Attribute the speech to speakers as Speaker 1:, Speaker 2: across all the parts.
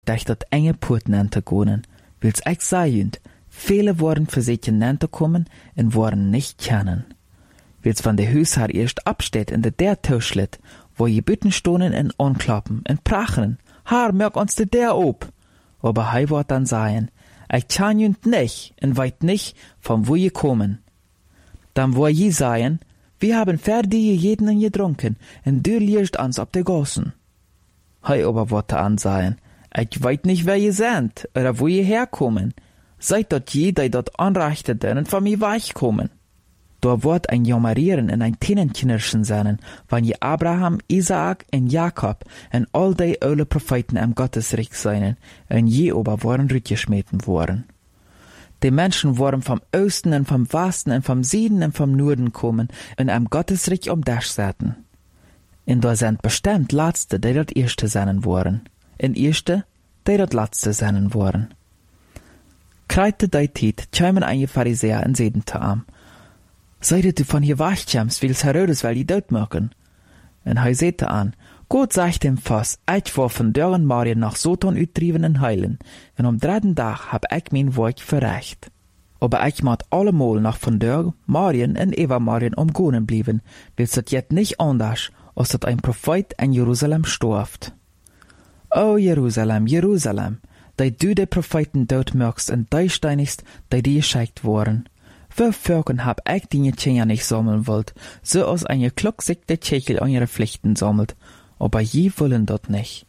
Speaker 1: durch dat enge Poorten an te gonen, wils ich sagen, viele waren versehen an te kommen und waren nicht kennen. Wils van de Huishaar erst absteht in der Tischlet, wo je Bütten stonen en anklappen en prachen, haar, merk uns de der op. Aber hei wird dann sagen, ich kann jünd nicht und weit nicht, von wo je kommen. Dann wo je sagen, wir haben fertig jeden und getrunken, und du liegst uns ab de Gossen. Hei aber wird dann sagen, ich weit nicht, wer je seid, oder wo je herkommen. Seid dort je, die dort anrechteten und von mir weichkommen. Da wird ein Jammerieren und ein Tinnenknirschen sein, wann je Abraham, Isaak und Jakob und all die alle Propheten am Gottesreich seien, und je aber waren rückgeschmeten worden. Die Menschen waren vom Osten und vom Westen und vom Süden und vom Norden kommen und am Gottesreich um das säten. Und da sind bestimmt Letzte, die dort Erste sein waren, und Erste, die dort Letzte sein waren. Kreite die Zeit, kämen einige Pharisäer und seden zu ihm, Seidet du von hier wachkommst, wils Herodes will die dort machen? Und er sagte an, Gott sagt dem Fass, ich war von deren Marien nach Soton uttrieben und heilen, und am 3. Tag hab ich mein Werk verrecht. Aber ich mat allemal nach von der Marien und Eva Marien umgonen blieben, wils dat jet nicht anders, als dat ein Prophet in Jerusalem storft. O Jerusalem, Jerusalem, die du de Propheten dort mögst und die steinigst, die dir geschickt worden. Wie Völkern hab ich die Tjener nicht sammeln wollt, so als eine klucksigte Tschechel an ihre Pflichten sammelt, aber je wollen dort nicht.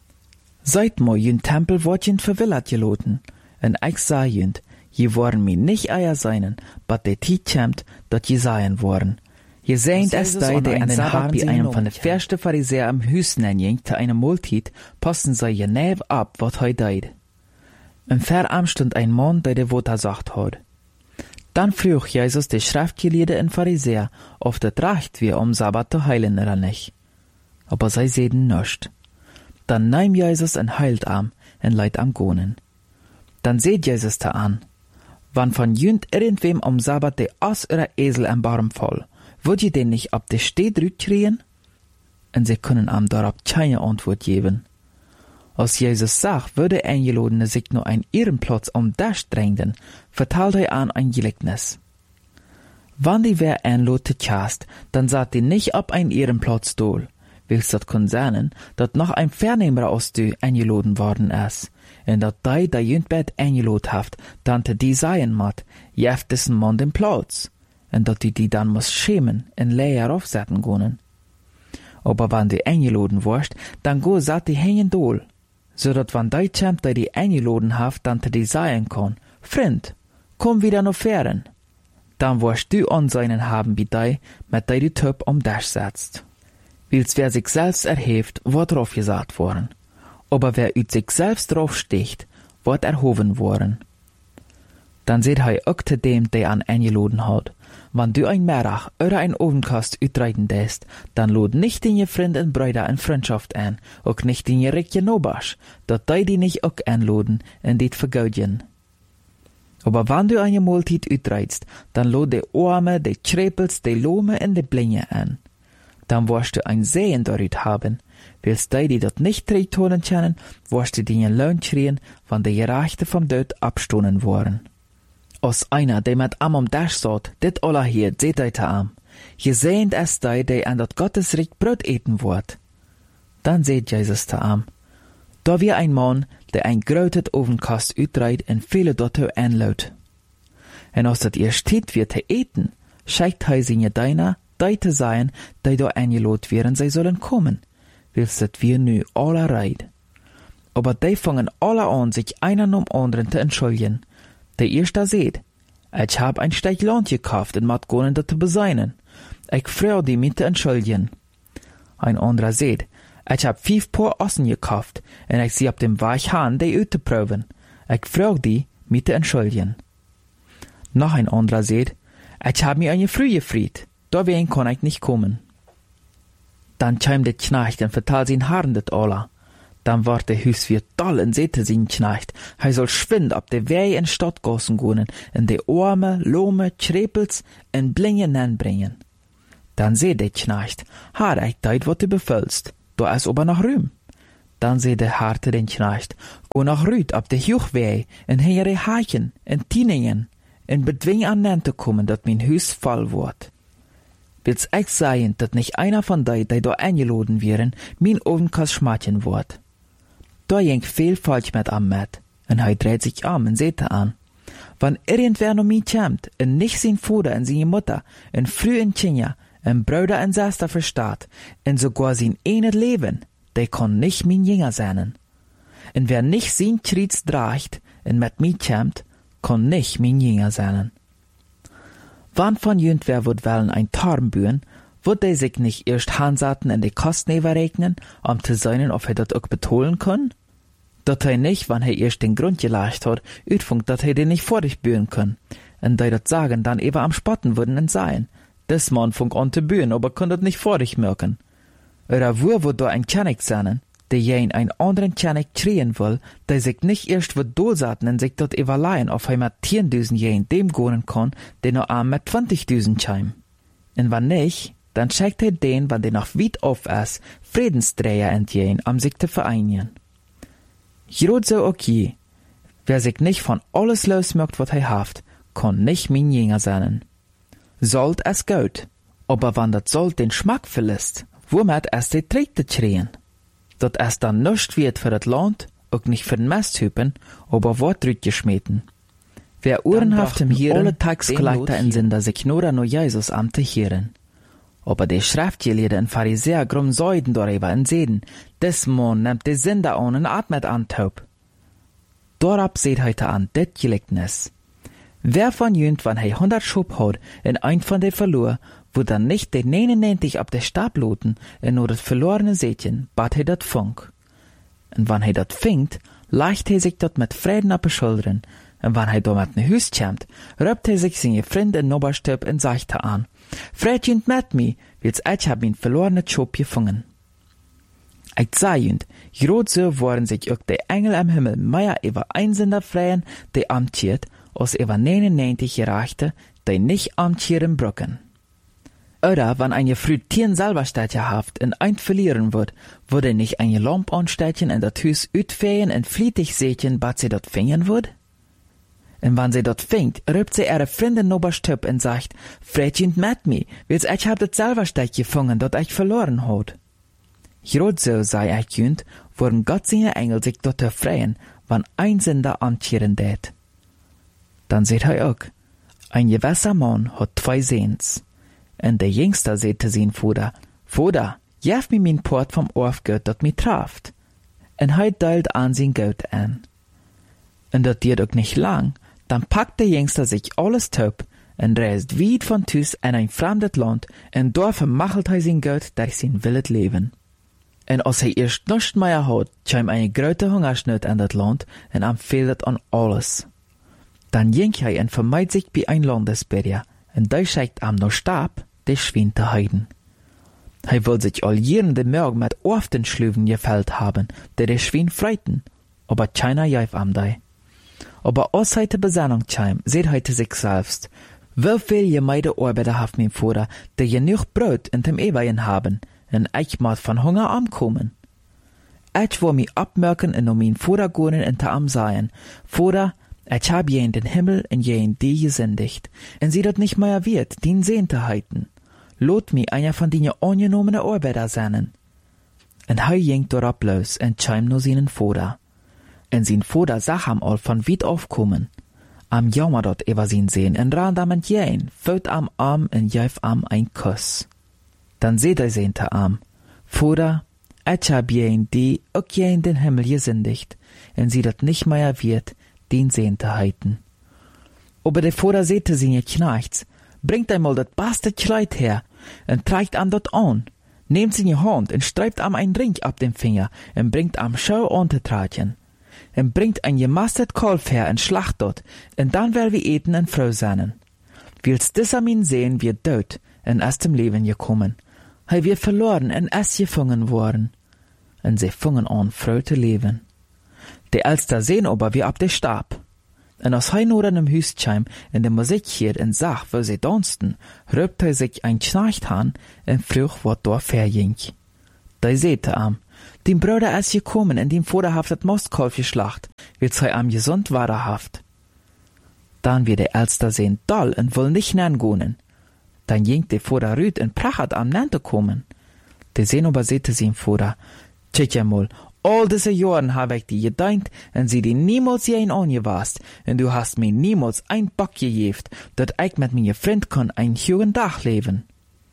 Speaker 1: Seit mo jün Tempel wort jün verwillert geloten, und ich sah jünd, je waren mi nicht eier seinen, but de Tiet kämmt, dort je seien worden. Je sehnt es die an den Haaren wie einem von den versten Pharisäer am Hüsten enjingt zu einer Multit, passen sei je nev ab, wat hei deid. Im Verarm stund ein Mann, der de Wota sagt hat. Dann frug Jesus die Schriftgelehrten und Pharisäer, ob das recht wir Sabbat zu heilen oder nicht. Aber sie sehen nischt. Dann nahm Jesus ein heilt am und leidt am Gonen. Dann seht Jesus da an. Wann von jünd irgendwem Sabbat de Ass oder Esel am Baum fall, würd je den nicht ab de Steh drüt kriegen? Und sie können am darauf keine Antwort geben. Als Jesus sagt, würde Eingelodene sich nur ein Ehrenplatz das drängen, verteilt er an ein Gleichnis. Wann die wer einlot kast, dann sagt die nicht ab ein Ehrenplatz dol, willst dat kun sein, dat noch ein Vernehmer aus du eingeloden worden ist, und dat die jündbett eingelot haft, dann die seien mat, jeft diesen Mann den Platz, und dat die dann muss schämen und leer aufsetzen können. Aber wann die eingeloden warst, dann go sagt die hängen dol, so dat wann die kämmt, die eingeloden haft, dann die sagen kann, Freund, komm wieder noch fern. Dann wirst du an seinen haben wie die, mit die Töp das setzt. Wils wer sich selbst erhebt, wird drauf gesagt worden. Aber wer ut sich selbst drauf sticht, wird erhoben worden. Dann seht hei auch zu dem, der an eingeloden hat. Wann du ein Merach oder ein Ovenkast utreiten lässt, dann lud nicht in je Freund und Brüder in Freundschaft an, auch nicht in je Rikje Nobasch, dat die nicht auch einladen und dit vergaudjen. Aber wann du eine Multit utreitst, dann lud de Arme, de Trepels, de Lome und de Blinge an. Dann wirst du ein Sehen darit haben. Willst die dat nicht treitonen können, wirst du die Lohn kriegen, wann de Gerechte vom Tod abstoßen worden. Als einer, der mit am Dash sagt, dit alla hier, seht ei ta am. Je sehnt es die an dat Gottesreich Brot eten wird. Dann seht Jesus ta am. Da wir ein Mann, der ein grötet Ovenkast utreit und viele dort anlaut. Und als dat ihr steht wird te eten, scheikt hei sinje deiner, die te sein, die da eingelot wären, sie sollen kommen. Willst dat wir nu alle reit. Aber die fangen alle an, sich einer um anderen zu entschuldigen. Der erste seht, ich hab ein Stück Land gekauft und mat gonen dat te beseinen. Ich freu die mit te entschuldigen. Ein anderer seht, ich hab 5 Paar Ossen gekauft und ich sie ab dem Weich han, die ut te proben. Ich freu die mit te entschuldigen. Noch ein anderer seht, ich hab mir eine Früh gefried, da wen kann ich nicht kommen. Dann käm der Knecht und verteilt sin Haaren det alla. Dann ward der Hüswirt doll und sehte sin Knecht, hei soll schwind ab der Wei in Stadtgossen gonen, in de Arme, Lome, Trepels en Blinge bringen. Dann seh der Knecht, haar ich deit, wat du befüllst, da is aber noch Rühm. Dan zei de harte den Knecht, go nach Rüd ab de Hochweg, en heere Haken, en Tieningen, en bedwing an Nen te kommen, dat mijn Huis voll wordt. Will's echt sein, dat nicht einer von die da eingeladen wären, mein Ovenkas schmatchen wordt. Da jenk viel falsch mit am met, en hij dreht sich en seht an. Wann irgendwer no mi kämt, en nicht sein Vater en seine Mutter, en früh en Kinja, en Brüder en Schwester verstaat, en sogar sein enet Leben, der kann nicht mein Jünger sein. En wer nicht sein Kriez draagt, en mit mi kämt, kann nicht mein Jünger sein. Wann von jüntwer wird wollen ein Tarm bühen, wird der sich nicht erst hansaten en de Kosten überrechnen, zu sehen, ob dat auch betolen kann? Dat hij nicht, wann er erst den Grund gelegt hat, uitfunkt, dat hij den nicht vor dich bühen kann. En die dat sagen, dann ewer am Spotten würden en sein. Des Mann funk an te bühen, aber kann dat nicht vor dich merken. Oder wo wird da ein Kennig sein, der jen ein anderen Kennig kriegen will, der sich nicht erst wird dolsaten en sich dort überleihen, auf er mit 10.000 jen dem gonen kann, der nur arm mit 20.000 scheim. En wann nicht, dann schickt er den, wann der noch weit auf ist, Friedensdreher entjen, sich zu vereinigen. Jrot so okay. Wer sich nicht von alles losmerkt, was er haft, kann nicht mein Jünger sein. Sollt es gut, aber wann dat Sold den Schmack verlässt, womit es die Tritte krien. Dat es dann nicht wird für das Land, auch nicht für den Masthypen, aber wird rütgeschmieden. Wer uhrenhaft im Hieren, alle Tagsgeleiter in Sünder sich nur an Jesus am te hören. Aber die Schriftgelehrten und Pharisäer grum Säuden darüber und sehen, des Mann nimmt die Sünder an und atmet an taub. Dorab seht heute an det Gleichnis. Wer von jünt, wann 100 Schub hat, in ein von de verlor, wo dann nicht de 99 ab der Stab loten, in nur das verlorene Sätchen, bat dat funk. Und wann dat fingt, leicht sich dort mit Frieden ab Schultern, und wann damit ne Hüs kämmt, röpt sich seine Freunde in Noberstöb und sagt an, Fred jünt mit mi, wils ich hab ihn verlorene Schub gefangen. Ich sah jünt, grot so waren sich auch de Engel am Himmel mehr über Einsender freien, de amtiert, als über 99 gerechte, die nicht amtieren brücken. Oder wenn ein frühtien Salberstädtchen haft in ein verlieren wird, würde nicht ein Lamp anstechen in dat Hüs utfehen und flietig sechen, bat sie dort fingen wird? Und wenn sie dort fingt, rübt sie ihre Freundin Noberstöp und sagt, Fredjint mit mi, wils ich hab dat Salberstädtchen gefangen, dat ich verloren hat. Grot so sei ich jünt, wurden Gott seine Engel sich dort erfreien, wann ein Sünder amtieren tät. Dann seht er auch, ein gewisser Mann hat 2 Sehns. Und der Jüngster sagte sein Vater, Vater, jef mi mein Port vom Orfgeld, dat mi traft. Und er deilt an sein Geld an. Und dat geht auch nicht lang, dann packt der Jüngster sich alles taub und reist weit von Tüs in ein fremdes Land und dort vermachelt er sein Geld durch sein wildes Leben. Und als er erst nichts mehr hat, kam eine große Hungersnot in das Land und am fehlt an alles. Dann ging er und vermeidt sich bei ein Landesbürger, und der schickt am noch Stab, der Schwein zu heiden. Er will sich all jeden den Morgen mit Orften Schlüven gefällt haben, der Schwein freuten, aber keiner jaif am dei. Aber als heute Besinnung kam, seht heute sich selbst, wie viel gemeide Arbeiter haft mein Vater, der genug Brot in dem Eweien haben, und ich mal von Hunger ankommen. Ich will mich abmerken und um mein Vater gehen und am sagen, Vater, ich hab je in den Himmel und je in die gesündigt, und sie dat nicht mehr wird, den Sehn zu halten. Lot mi einer von den angenommenen Arbeiter sein. Und er ging dort los und kam nur seinen Vater. Und sein Vater sah am all von weit aufkommen. Am jammer dort über sein Sehen und ran damit jen, fällt am Arm und jäuf am ein Kuss. Dann seht er sehnte am, Vater, ich hab je in die, auch je in den Himmel gesündigt, und sie dat nicht mehr wird, den Sehn zu halten. Aber der Vater sehte seine Knechts, bringt einmal dat beste Kleid her, und trägt am dort an, nehmt seine Hand und streift am ein Ring ab dem Finger, und bringt am Schau Untertratchen, und bringt ein gemastet Kalf her und schlacht dort, und dann wer wir eten und froh sein. Wils dieser min sehen wir dort, und aus dem Leben gekommen, hei wir verloren und es gefangen worden, und sie fungen an froh zu leben. Der Elster sehen aber wie ab der Stab. Und als er nur an dem Hüstscheim in der Musik hier und sah, wo sie tanzten, rübt er sich ein Knecht an und frug, was da verging. Da sehte am, Dein Bruder ist gekommen und dein Vater haft das Mostkalf geschlacht, weil sei am gesund wahrhaft. Dann wird der Älster sehen doll und will nicht nangehen. Dann ging der Vater rüt und prachat am Nante kommen. Der Sehn aber sehte sein Vater, tja mal, all diese Jahren habe ich dir gedankt und sie dir niemals je ein angewasst und du hast mir niemals ein Bock gegeben, dat ich mit meinem Freund kann ein schönen Tag leben.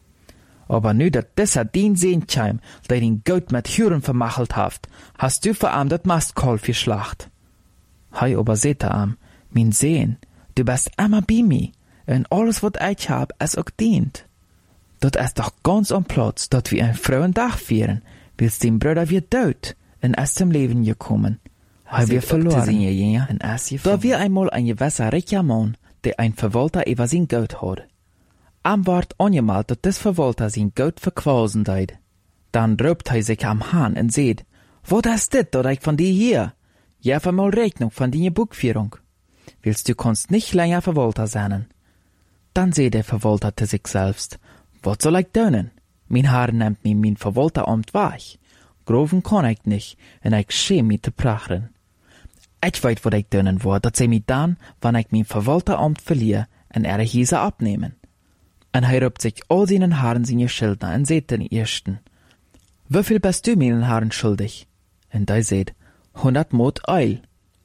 Speaker 1: Aber nu dat dieser dein Sehncheim, der den Gold mit Huren vermachelt haft, hast du für am dat Mastkalf geschlacht. Hei aber sehte am, mein Sehn, du bist immer bei mir, und alles wat ich hab, es auch dient. Dat ist doch ganz am Platz, dat wir ein frohen Tag feiern, weil's dem Bruder wir tot und es zum Leben gekommen. Hei wir verloren, da wir einmal ein gewisser reicher Mann, der ein Verwalter über sein Geld hat. Am ward angemalt, dat des Verwalter sein Geld verquasen deid. Dann röpt hij sich am Hahn und seht, wat ist dit, dat ich von dir hier? Jef einmal Rechnung von deiner Buchführung. Willst du kannst nicht länger Verwalter sein. Dann seht der Verwalter zu sich selbst, wat soll ich tun? Mein Herr nimmt mir mein Verwalteramt weg. Groven kann ich nicht, und ich schäme mich zu prachen. Ich weiß, wat ich tun will, dat sie mich dann, wann ich mein Verwalteramt verliere, und Hiese abnehmen. Und er rübt sich all seinen Haaren seine Schilder und seht den ersten. Wieviel bist du meinen Haaren schuldig? Und er seht, 100 Mot Eil.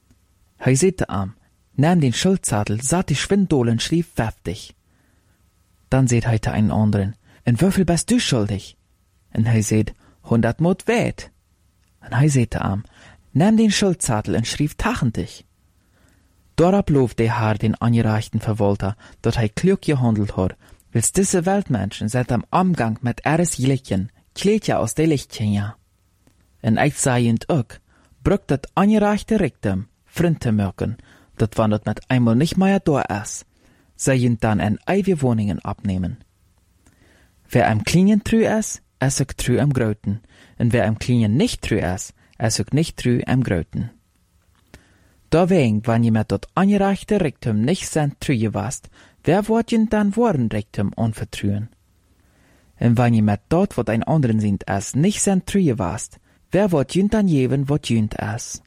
Speaker 1: Er seht am, nahm den Schildzettel, satt die Schwindol und schrieb 50. Dann seht er einen anderen, und wieviel bist du schuldig? Und er seht, 100 Mot weit. Und er seht am, nahm den Schildzettel und schrieb 80. Darauf lob der Herr den angereichten Verwalter, dat er klug gehandelt hat, weils diese Weltmenschen seit am Umgang mit ihres Jährlichen Kleidja aus der Lichtchen ja. Und ich sah ihnt auch, brückt dat angereichte Richtum, Freund zu merken, dat wann dat mit einmal nicht mehr da ist, sei ihnt dann in eige Wohnungen abnehmen. Wer am Kleinen trü ist auch trü am Groten, und wer am Kleinen nicht trü ist auch nicht trü am Groten. Deswegen, wenn je mit dat angereichte Richtum nicht sind trü gewast, wer wird jen dann worden Richtum anvertruen? Und wenn je mit dort, wat ein anderen sind, es nicht sind trü gewast, wer wird jen dann geben, wat jen ist?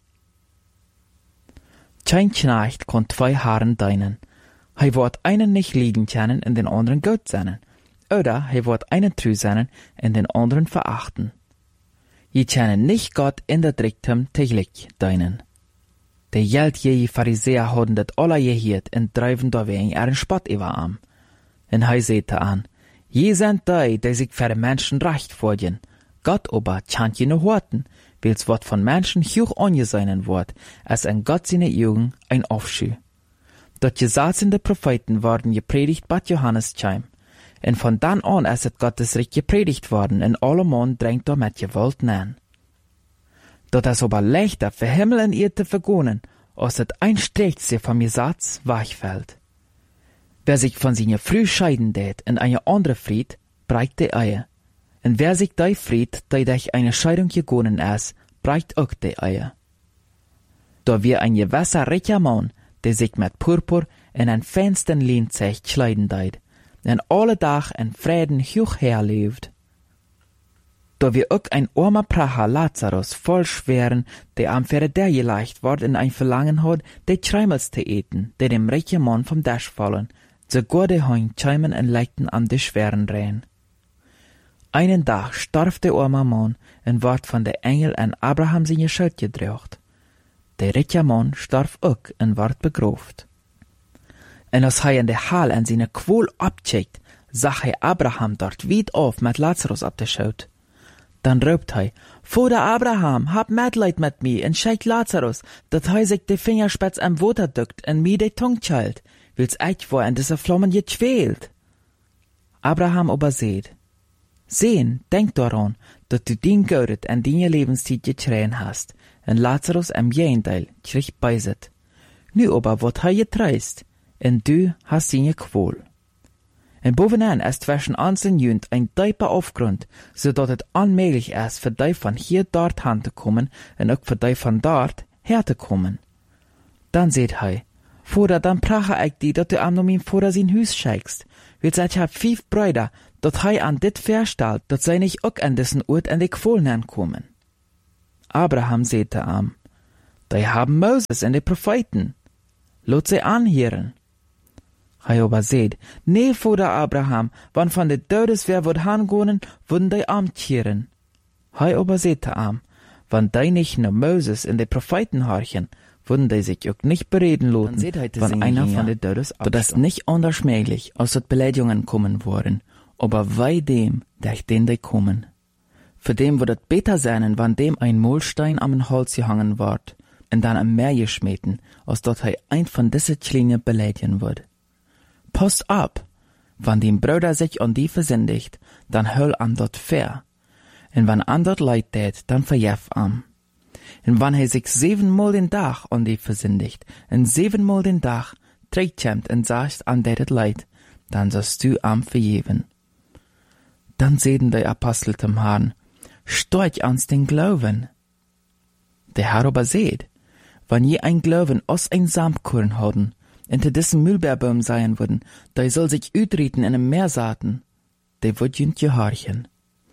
Speaker 1: Kein Knecht kann zwei Herren dienen. Hij wird einen nicht lieben können und den anderen gut sein. Oder hij wird einen trü sein und den anderen verachten. Je können nicht Gott in der Richtum täglich dienen. De geldjäge Pharisäer hadden dat alle geheerd en drijven daarwegen ihren Spott über am. En hij zette an, je sind die sich für die Menschen recht vorgehen. Gott aber chant je no horten, weils wat von Menschen hoch angesehen wird, als in Gott seine Augen ein Aufschü. Dat Gesetz in de Propheten worden gepredigt bat Johannes Chaim. En von dann an ist het Gottes Reich gepredigt worden, en alle Mann drängt da mit Gewalt nähen. Dat is aber leichter für Himmel und Erde vergonnen, als het ein Strächse vom Gesetz wegfällt. Wer sich von seiner Früh scheiden tät in eine andere Fried, breicht die Eier. Und wer sich die Fried, die durch eine Scheidung gegonnen ist, breicht auch die Eier. Da wir ein gewisser reicher Mann, der sich mit Purpur in ein feinsten Leinzeug kleiden tät, und alle Tag in Frieden hoch herlebt. Da wir auch ein armer Pracher Lazarus voll schweren, der am Fähre der geleicht ward in ein Verlangen hat, de Treimels zu eten, der dem reichen Mann vom Dasch fallen, sogar de Heun Cheimen und Leiten an de schweren Rehen. Einen Tag starb der arme Mann und ward von der Engel an Abraham seine Schuld gedrückt. Der reiche Mann starb auch und ward begraft. Und als er in der Hall an seine Qual abcheckt, sah er Abraham dort weit auf mit Lazarus abgeschaut. Dann röpt hij, Vater Abraham, hab Mitleid mit mir und schenk Lazarus, dat hij sich de Fingerspitz am Water duckt und mir de Tung chalt, wils ich war in diese Flammen gequält. Abraham aber seht, sehen, denk daran, dat du din Gaudet an deine Lebenszeit geträen hast, und Lazarus am Jenteil kriegt beiset. Nu aber wird hij getreist, und du hast seine Qual. En bovenaan ist zwischen einzelnen Jünd ein tiefer Aufgrund, zodat het onmöglich ist, für die von hier dort hin zu kommen und auch für die von dort her zu kommen. Dann seht hij, Vater, dann prache ich die, dat du am no mein Vater sein Hüs scheikst. Wils ich hab 5 Brüder, dat hij an dit verstellt, dat zij nicht auch an dessen Ort an die Quolen kommen. Abraham sagte am, die haben Moses und die Propheten. Lot sie anhören. Hij aber seht, nee, Vater Abraham, wann von de Todes wer wird hangehen, würden die amtkehren. Hij aber sagte am, wann die nicht nur Moses und die Propheten horchen, würden die sich auch nicht bereden lassen, wenn einer von den Todes abstammt. Das ist nicht anders möglich, als dort Beleidigungen kommen worden, aber wei dem, durch den die kommen. Für dem wird es besser sein, wenn dem ein Mahlstein am Holz gehangen wird, und dann am Meer geschmeten, als dort hij ein von diesen kleinen beleidigen wird. Passt ab, wenn dem Bruder sich an die versündigt, dann hol an dort fair. Und wenn an dort leid tät, dann verjef am. Und wenn hij sich 7-mal den Tag an die versündigt, und 7-mal den Tag trägt und sagt an det leid, dann sollst du am verjeven. Dann sehen die Apostel zum Herrn, storch ans den Glauben. Der Herr aber seht, wenn je ein Glauben aus ein Samkorn haben, into diesen Mühlbeerbaum sein würden, der soll sich ütrieten in einem Meersaaten, der wird jünt gehorchen.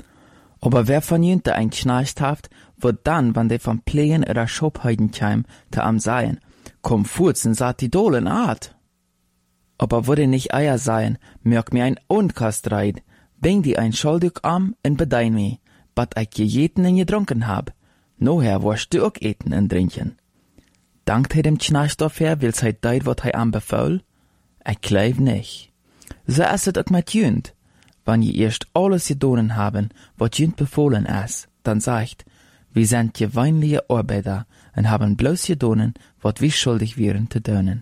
Speaker 1: Aber wer von jünt ein Schnarcht haft, wird dann, wenn der vom Pleen oder Schobheiden käm, te am seien, komm furzen, sagt die Dolen Art. Aber würde nicht Eier sein, merk mir ein Unkast reit, bring die ein Schuldig am und bedein mi, bat ich gejeten und getrunken hab. Noher wirst du auch eten und trinken. Dankt hij dem Schnarchstoff her, wils hij deut, wat hij aanbefaul? Ich glaub nicht. So ist es auch mit jünt. Wenn je erst alles gedonen haben, wat jünt befohlen ist, dann sagt, wir sind gewöhnliche Arbeiter und haben bloß gedonen, wat wir schuldig wären zu dönen.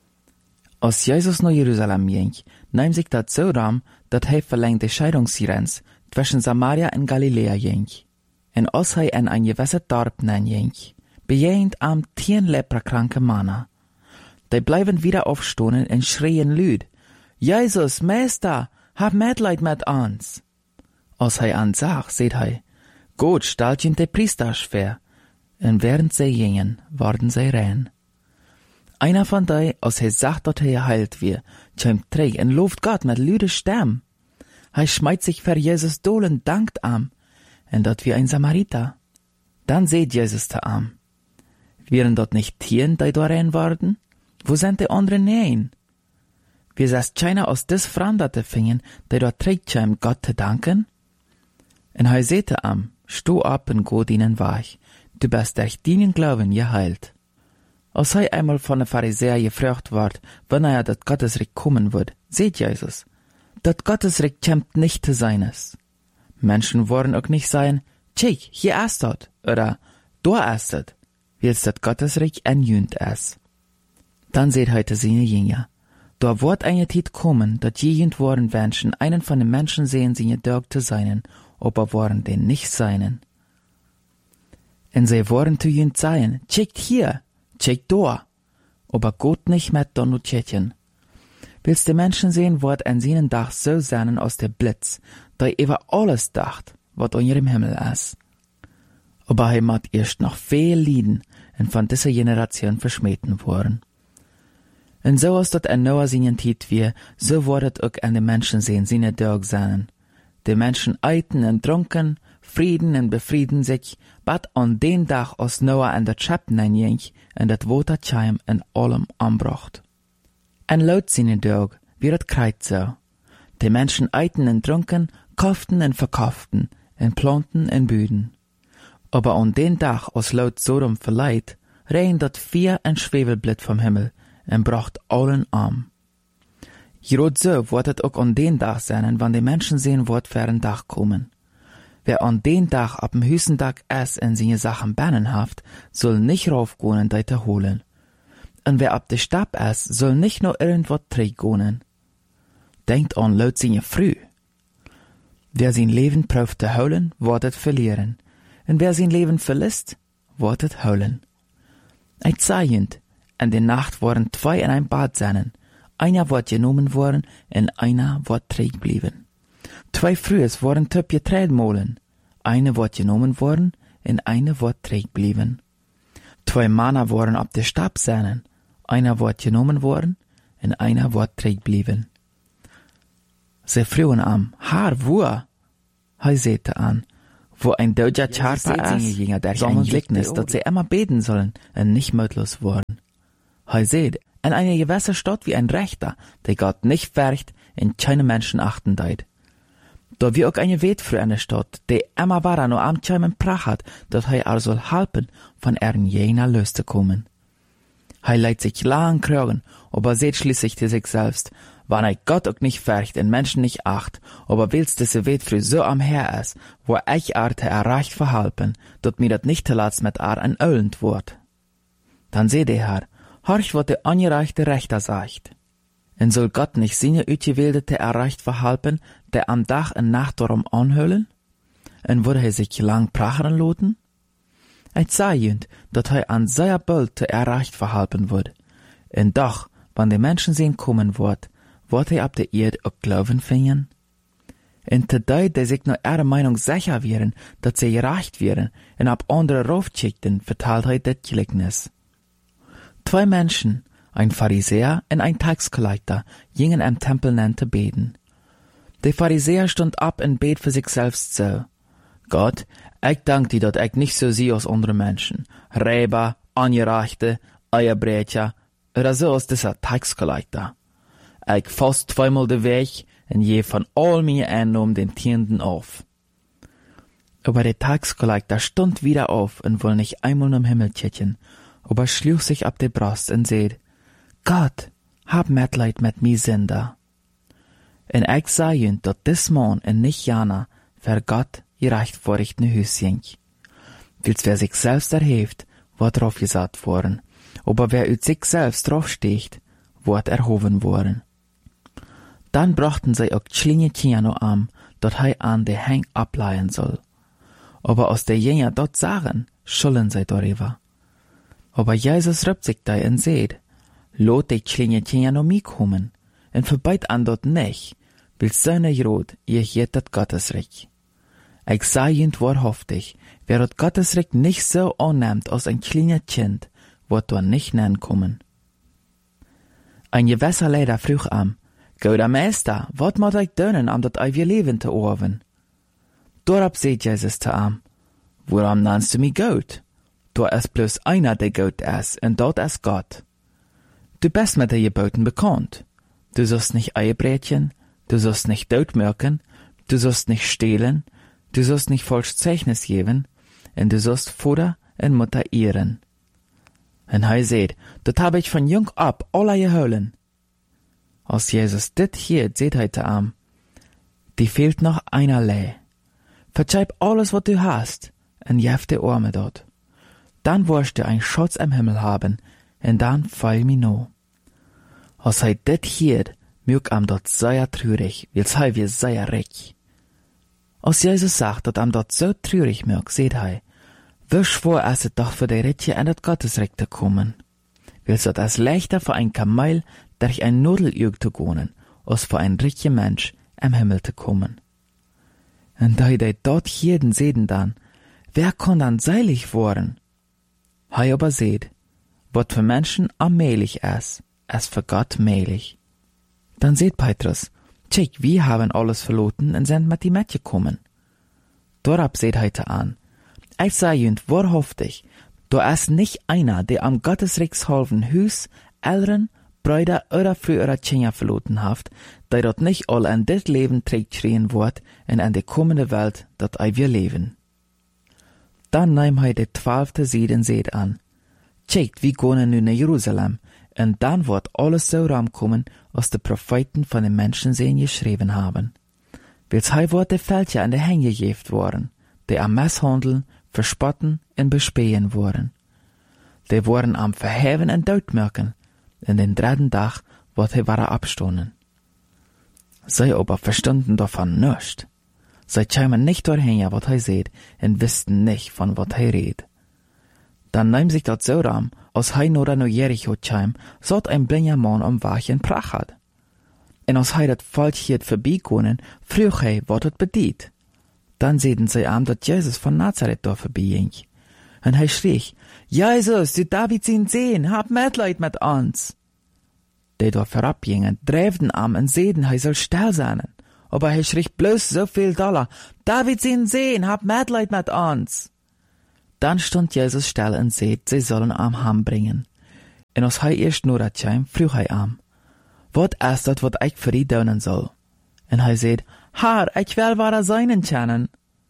Speaker 1: Als Jesus nach Jerusalem ging, nahm sich das so ram, dat hij verlängte Scheidungsgrenz zwischen Samaria und Galiläa ging. Und als hij in ein gewisses Dorf ging, bejehend am 10 leprakranke Männer. Die bleiben wieder aufstehen und schreien lüd, Jesus, Meister, hab Mitleid mit uns. Als hij ansag, seht hij, Gott stellt ihn de Priester schwer, und während sie gingen, worden sie rein. Einer von die, als hij sagt, dat hij geheilt wird, kommt träg und lobt Gott mit lüde Stimme. Hij schmeißt sich für Jesus dolen dankt am, und dat wie ein Samariter. Dann seht Jesus te am. Wären dort nicht Tieren, die da rein worden? Wo sind die anderen nein? Wir sehst keiner aus des Fremderte fingen, die dort trägt Gott zu danken? Und hij sehte am, sto ab und go ihnen wach, du bist durch deinen Glauben geheilt. Als hij einmal von den Pharisäern gefragt ward, wann dat Gottesreich kommen wird, seht Jesus, dat Gottesreich kämmt nicht zu seines. Menschen wollen auch nicht sagen, tschik, hier ist dort, oder da ist dort, wils dat Gottesreich enjünt ist. Dann seht heute seine Jünger, da wird eine Zeit kommen, dat jegend worden Menschen einen von den Menschen sehen, sie gedörgt zu seinen, aber worden den nicht seinen. Und sie worden zu jünd sein, tschickt hier, tschickt da, aber Gott nicht mit Donutchen. Willst die Menschen sehen, wird an seinen Dach so sein aus der Blitz, da über alles dacht, wat an ihrem Himmel ist. Aber er mag erst noch viel lieden und von dieser Generation verschmähten worden. Und so als dort ein Noah seinen Tiet wir, so wird auch an den Menschen sehen, seine Dörg sein. Die Menschen eiten und trunken, frieden und befrieden sich, bat an den Tag als Noah an der Schöpfen ging und das Waterscheim in allem anbracht. Und laut seine Dörg wird kreit so. Die Menschen eiten und trunken, kauften und verkauften, und planten und büden. Aber an den Tag als laut Sodom verleiht, rein dat 4 ein Schwefelblit vom Himmel, und bracht allen arm. Gerot so wird es auch an den Tag sein, wann die Menschen sehen, wird für ein Tag kommen. Wer an den Tag ab dem höchsten Tag es in seine Sachen bannenhaft, soll nicht raufgehen und deite holen. Und wer ab de Stab es, soll nicht nur irgendwas träggonen. Denkt an laut seine früh. Wer sein Leben prüft zu holen, wird es verlieren. Und wer sein Leben verlässt, wird es holen. Ich sehend, in der Nacht waren 2 in ein Bad seinen. Einer wird genommen worden, und einer wird träg blieben. 2 Frühes waren töp geträht molen. Eine wird genommen worden, und eine wird träg blieben. 2 Männer waren ab der Stab seinen. Einer wird genommen worden, und einer wird träg blieben. Sie frühen am, Haar, wo? Hij zette an, Wo ein deutscher Charpa ist, der sollen Glicknis, dass sie immer beten sollen und nicht mutlos worden. Hei seht, in einer gewissen Stadt wie ein Rechter, der Gott nicht färcht und keine Menschen achten deit. Da wie auch eine Wet für eine Stadt, die immer war nur am Chaimen Prach hat, dass hei soll helfen, von ihren jener Lust zu kommen. Hei leidt sich lang krögen, aber seht schließlich zu sich selbst, wann ei Gott auch nicht färcht und Menschen nicht acht, aber willst diese Wet für so am Her ist, wo ich arte erreicht verhalten, dort mir dat nicht zuletzt mit ein Öllend wort. Dann seht ihr Herr, horch, wat der angereichte Rechter sagt. Und soll Gott nicht seine Utgewählte erreicht verhalten, der am Tag und Nacht darum anhüllen? Und würde er sich lang prachern loten? Ich sah jünd, dat er an seiner Bölte erreicht verhalten wird. Und doch, wann die Menschen sehen kommen wird er ab der Erde auch Glauben finden? Und die sich nur ihre Meinung sicher wären, dat sie gereicht wären, und ab andere raufschickten, verteilt er das Gleichnis. 2 Menschen, ein Pharisäer und ein Taxkollector, gingen am Tempel zu beten. Der Pharisäer stund ab und bet für sich selbst so: Gott, ich dank dir, dat ich nicht so sehe als andere Menschen. Räber, Angereichte, Eierbrecher, oder so als dieser Taxkollector. Ich fast 2-mal den Weg und je von all meine Einnahmen den Tienden auf. Aber der Taxkollector stund wieder auf und wollte nicht einmal im Himmel kicken, aber schlug sich ab der Brust und seht: Gott, hab Mitleid mit mi Sünder. Und ich sah jünd, dat dis Mann und nicht Jana, für Gott gerecht vorrichten Hüschen. Wils wer sich selbst erhebt, wird drauf gesagt worden, aber wer ut sich selbst draufsteht, wird erhoben worden. Dann brachten sie auch kleine Kinder an, dat hei an der Heng ableihen soll. Aber aus der Jünger dort sagen, schulden sie darüber. Aber Jesus rübt sich da und seht: Lot die kleine Kinder noch mitkommen, und verbeit an dort nicht, will seine Jod, ihr hielt dat Gottesreich. Ich sah jünd wahrhaftig, wer dat Gottesreich nicht so annimmt als ein kleiner Kind, wird dort nicht nennen kommen. Ein gewisser Leder frug am: Guter Meister, wat moet ich doen om dat eeuwige Leben zu erven? Dorop seht Jesus zu am: Warum nennst du mich gut? Da ist bloß einer, der gut ist, und dort ist Gott. Du bist mit den Geboten bekannt. Du sollst nicht Eierbrechen, du sollst nicht totmürken, du sollst nicht stehlen, du sollst nicht falsch Zeugnis geben, und du sollst Vater und Mutter ehren. Und hei seht, dat hab ich von jung ab alle geholen. Als Jesus dit hier seht heute am: Die fehlt noch einerlei. Verzeib alles, was du hast, und jef die Arme dort. Dann wirst du ein Schatz im Himmel haben, und dann fall mi no. Als hei dit hier, mög am dort sehr trürig, wils hei wir sehr reich. Als Jesus sagt, dat am dort so trürig mög, seht hei: Wie schwor es doch für die Ritje in das Gottesreich zu kommen. Wils dat es leichter für ein Kamel durch ein Nudeljög zu gehen, als für ein reicher Mensch im Himmel zu kommen. Und da die dort jeden sehen dann, wer kann dann seilig worden? Hei aber seht, wat für Menschen allmählich ist für Gott mählich. Dann seht Petrus: Tschik, wir haben alles verloren und sind mit die mitgekommen. Dorab seht heute an: Ich sah jünd wahrhaftig, da ist nicht einer, der am Gottesrechtshalven Hüs, Eltern, Brüder oder frühere Kinder verloren haft, der dort nicht all an dit Leben trägt schreien wird und an die kommende Welt, dat wir leben. Dann nahm hei de 12. Sied und seht an: Tschekt, wie gehen nu nach Jerusalem, und dann wird alles so rankommen, was die Propheten von den Menschensehen geschrieben haben. Wils hei wird de Fältje an de Hänge gegeft worden, die am Misshandeln, verspotten und bespähen wurden. Die wurden am Verheven und Todmürken, in den 3. Tag wird er wahre abstoßen. Sie aber verstanden davon nichts. Sie kämen nicht dorthin, was er seht, und wussten nicht, von was er redet. Dann nahm sich dort so ram, als er nur nach Jericho kam, so ein blinder Mann am Wachen Prach hat. Und als er das Volk hier vorbeigegangen, frug er, was het bedient. Dann sehen sie am, dass Jesus von Nazareth da vorbeiging. Und er schrie: Jesus, du David sein Sohn, hab Mitleid mit uns. Die da vorabgingen, dräften am und sehen, er soll still sein. aber er schrie bloß so viel Dollar. David ihn sehen, hab Mitleid mit uns. Dann stund Jesus still und seht, sie sollen am Ham bringen. En als hij eerst naar dat kwam, vroeg hij aan, wat is dat wat ik voor u doen zal? En hij zei, Haar, ik wil ware seinen kennen.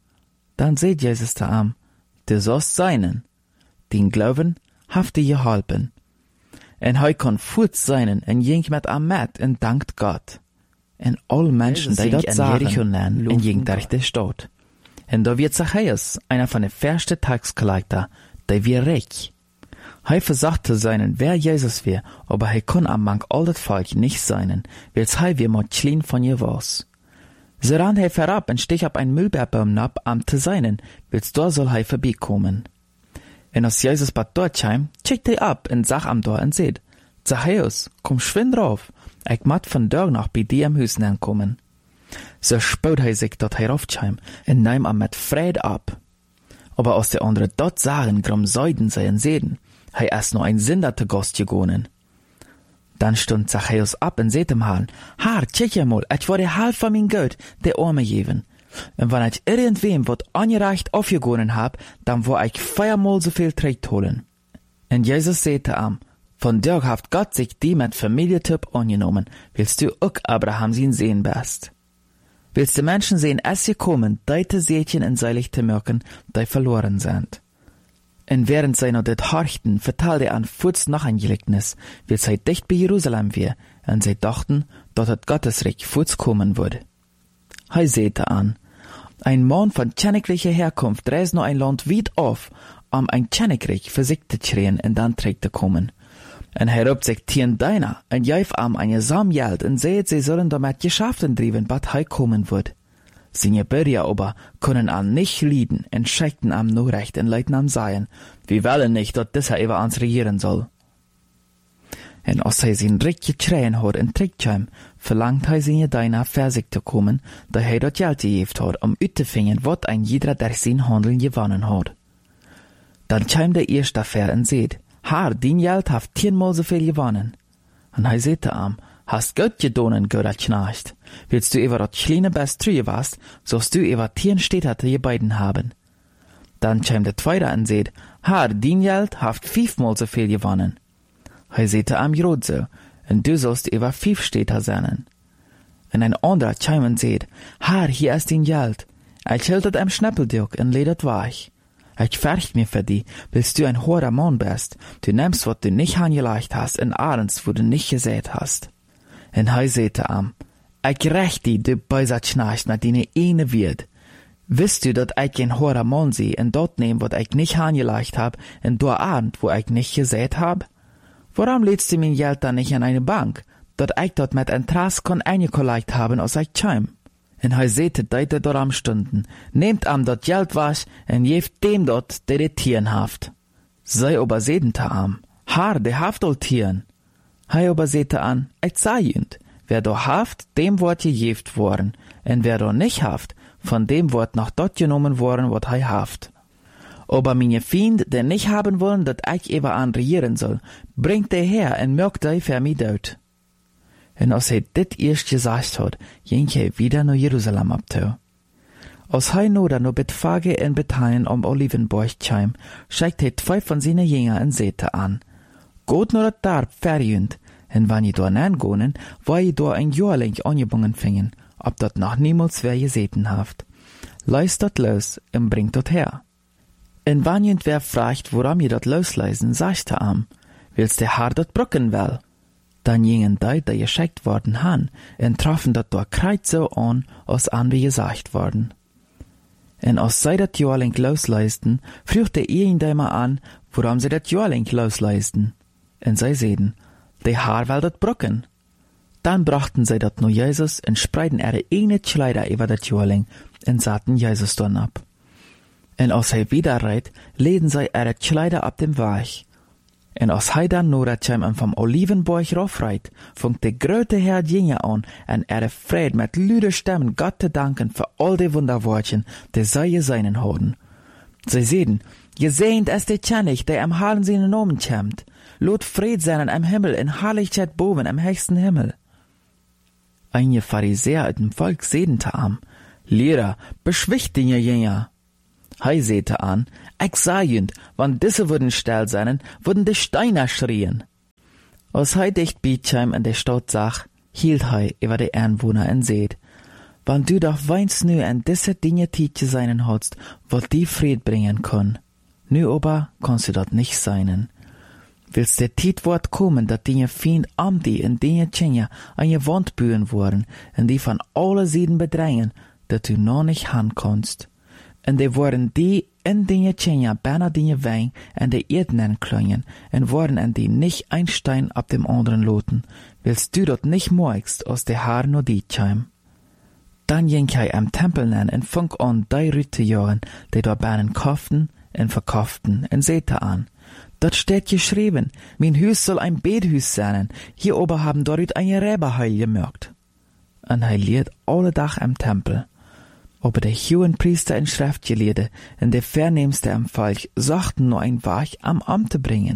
Speaker 1: Dan zei Jezus te hem, du sollst seinen. Den Glauben heeft je geholpen. En hij kon voort seinen en ging met hem met en dankt God. En alle mensen die dat zagen, en ging durch de stad. En da wird Zachäus, einer von den ersten Taxkollector, der wir reich. Hij versagte seinen, wer Jesus wär, aber hij kon am Mank all dat Volk nicht seinen, weils hij wir mod klein von je was. So ran hij verab und stich ab ein Müllbeerbaum ab, am te seinen, weils da soll hij vorbeikommen. En als Jesus bat dort heim, checkt hij ab und sag am Tor und seht, Zachäus, komm schwind drauf, ich mat von dort noch bei dir am Hüsen ankommen. So spaut hij sich dort heraufheim und nahm am mit Fried ab. Aber als der andere dort sagen, grum Seiden seien sehen, hij ist noch ein Sünder zu Gast gegangen. Dann stund Zachäus ab und seht ihm Herrn, Herr, check ja mal, ich war der halb von mein Geld, der Arme geben. Und wenn ich irgendwem wat angereicht aufgegangen hab, dann war ich 4-mal so viel Tritt holen. Und Jesus sagte ihm, von dir haft Gott sich die mit Familientyp angenommen, willst du auch Abraham sein Sehen bist. Willst du Menschen sehen, es gekommen, deite Sätchen in seilig zu merken, die verloren sind. Und während sie noch das horchten, vertalte er an Fuß noch ein Gleichnis, weil sie dicht bei Jerusalem wär, und sie dachten, dort hat Gottes Reich Fuß kommen würde. Hij sagte an, ein Mann von königlicher Herkunft reist noch ein Land weit auf, ein Königreich für sich zu schreien und dann trägt zu kommen. Und er robt sich tien deiner, und jäuf eine Samgeld, und seht, sie sollen damit Geschäften trieben, bat hij kommen wird. Seine Bürger aber können an nicht lieden, und schickten am nur recht und leiten am seien, wir wollen nicht, dass dieser über uns regieren soll. Und als er sein Recht geschrien hat und trägt verlangt er seine Deiner für sich zu kommen, da er dort Geld gegeben hat, auszufinden, was ein jeder durch sein Handeln gewonnen hat. Dann kam der erste dafür und seht, Herr, dein Geld hat 10-mal so viel gewonnen. Und er sagte ihm, hast Gott gedonen, guter Knecht. Willst du über das kleine Best trüge warst, sollst du über 10 Städte je beiden haben. Dann kam der zweite und seht, Herr, dein Geld hat 5-mal so viel gewonnen. Er sagte ihm so, und du sollst über 5 Städte sein. Und ein anderer kam und seht, Herr, hier ist dein Geld. Ich hielt es am Schnäppeldürk und ledet weich. Ich fürcht mir für dich, bis du ein hoher Mann bist. Du nimmst, was du nicht angelegt hast, und ahnst, wo du nicht gesät hast. Und er sagte ihm, ich rächt dich, du böser Knecht, nach deine eine wird. Wisst du, dass ich ein hoher Mann sehe, und dort nehm, was ich nicht angelegt hab, und du ahnt, wo ich nicht gesät hab? Warum lädst du mein Geld dann nicht an eine Bank, dass ich dort mit Interesse kann eingelegt haben, als ich kam? Und er sagte, deite dort am Stunden, nehmt am dort Geld was, und jeft dem dort, der die Tieren haft. Sei aber sedente am, Herr, der haft all Tieren. Er aber sagte an, ich sei jünd, wer do haft, dem wird gejeft worden, und wer do nicht haft, von dem wird noch dort genommen worden, wat er haft. Aber meine Fiend, der nicht haben wollen, dat ich über an regieren soll, bringt der her und mögt die für mich dort. Und als er dit erst gesagt hat, ging er wieder nach Jerusalem abtau. Als er nur Betfage in Bethanien am Olivenberg kam, schickt er 2 von seinen Jüngern und sagte an, Gott nur dat Darb verjünd, und wenn ihr da nangonen, war ihr da ein Jahr lang angebunden fingen, ob dat noch niemals wer gesehen haft. Leist dat los und bringt dat her. Und wenn jemand fragt, warum ihr dat losleisen, sagt er am, willst der Herr dat brücken will? Dann gingen die geschickt worden han, und trafen dat da kreit so an, als an wie gesagt worden. Und als sie dat Jahr lang losleisten, fragte ihn immer an, warum sie dat Jahr lang losleisten. Und sie sehen, der Herr will dat brücken. Dann brachten sie dat nur Jesus und spreiden ihre eigene Kleider über dat Jahr lang und satten Jesus dann ab. Und als er wieder reit, leden sie ihre Kleider ab dem Weg. Und als er dann nur vom Olivenberg raufreit, funkt der große Herr Jünger an, und ihre Fried mit lüder Stimmen Gott zu danken für all die Wunderwortchen, die sie gesehen haben. Sie sehen, gesehnt ist der König, der am Hallen seinen Namen kämmt. Lot Fried sein am Himmel in Herrlichkeit boven am höchsten Himmel. Einige Pharisäer uit dem Volk sedente am, Lehrer, beschwicht den Jünger. Hei sehte an, ich sah jünd, wann diese würden still sein, würden die Steine schrien. Als hei dicht Bietscheim in der Stadt sag, hielt hei über die Einwohner en seht, wann du doch weinst nu an diese Dinge Tietje seinen hast, wollt die Fried bringen können. Nu aber kannst du dat nicht seinen. Willst der Tietwort kommen, dat Dinge Feind am die in Dinge Tschenja an je Wand bühen worden, en die von alle Seiten bedrängen, dat du noch nicht han kannst. En die worden die in Dinge Tschenja bijna Dinge Wein en de Erden klöngen, en worden en die nicht ein Stein ab dem anderen loten, willst du dort nicht morgst aus der Haar no Dietscheim. Dann jink hij am Tempel nen en funk an die Rüte jagen, die dort bijna kauften en verkauften en sehte an. Dort steht geschrieben, mein Hüs soll ein Bethüs sein, hier oben haben dort ein Räberheil gemerkt. En hij leert alle Dach am Tempel. Aber der hohen Priester in Schriftgelehrte und der Vernehmste am Volk sagten nur ein Wach am Amte bringen.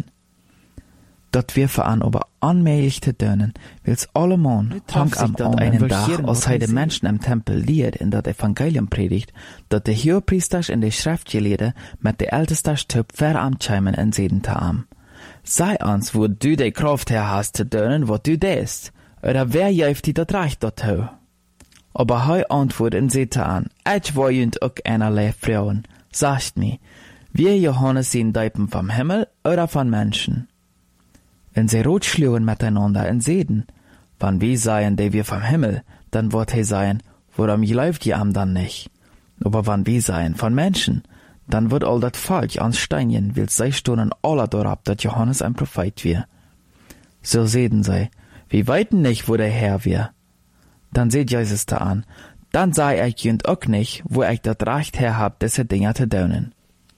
Speaker 1: Dort wir veran aber anmählich zu dönen, wills alle Mann hang am dort einen Dach, als hij de Menschen am Tempel lehrt in dat Evangelium predigt, dat der hohe Priester in der Schriftgelehrte mit der älteste Stück veramtscheimen en sedente am. Sei ans, wo du de Kraft her hast zu dönen, wo du dest, oder wer jäuft die dat Recht dort ho? Aber hei antwortet en sehte an, ich war jünd ook einerlei Frauen, sagt mi, wir Johannes sind Deipen vom Himmel oder von Menschen? Wenn sie rot schlugen miteinander en seden, wann wir seien, die wir vom Himmel, dann wird he seien, worum läuft ihr am dann nicht? Aber wann wir seien von Menschen, dann wird all dat Volk ans Steinchen, will sei stunden aller dorab, dat Johannes ein Prophet wir. So seden sei, wir weiten nicht, wo der Herr wir. Dann seht Jesus da an, dann sei ich jünd auch nicht, wo ich dat Recht her hab, diese Dinger zu dönen.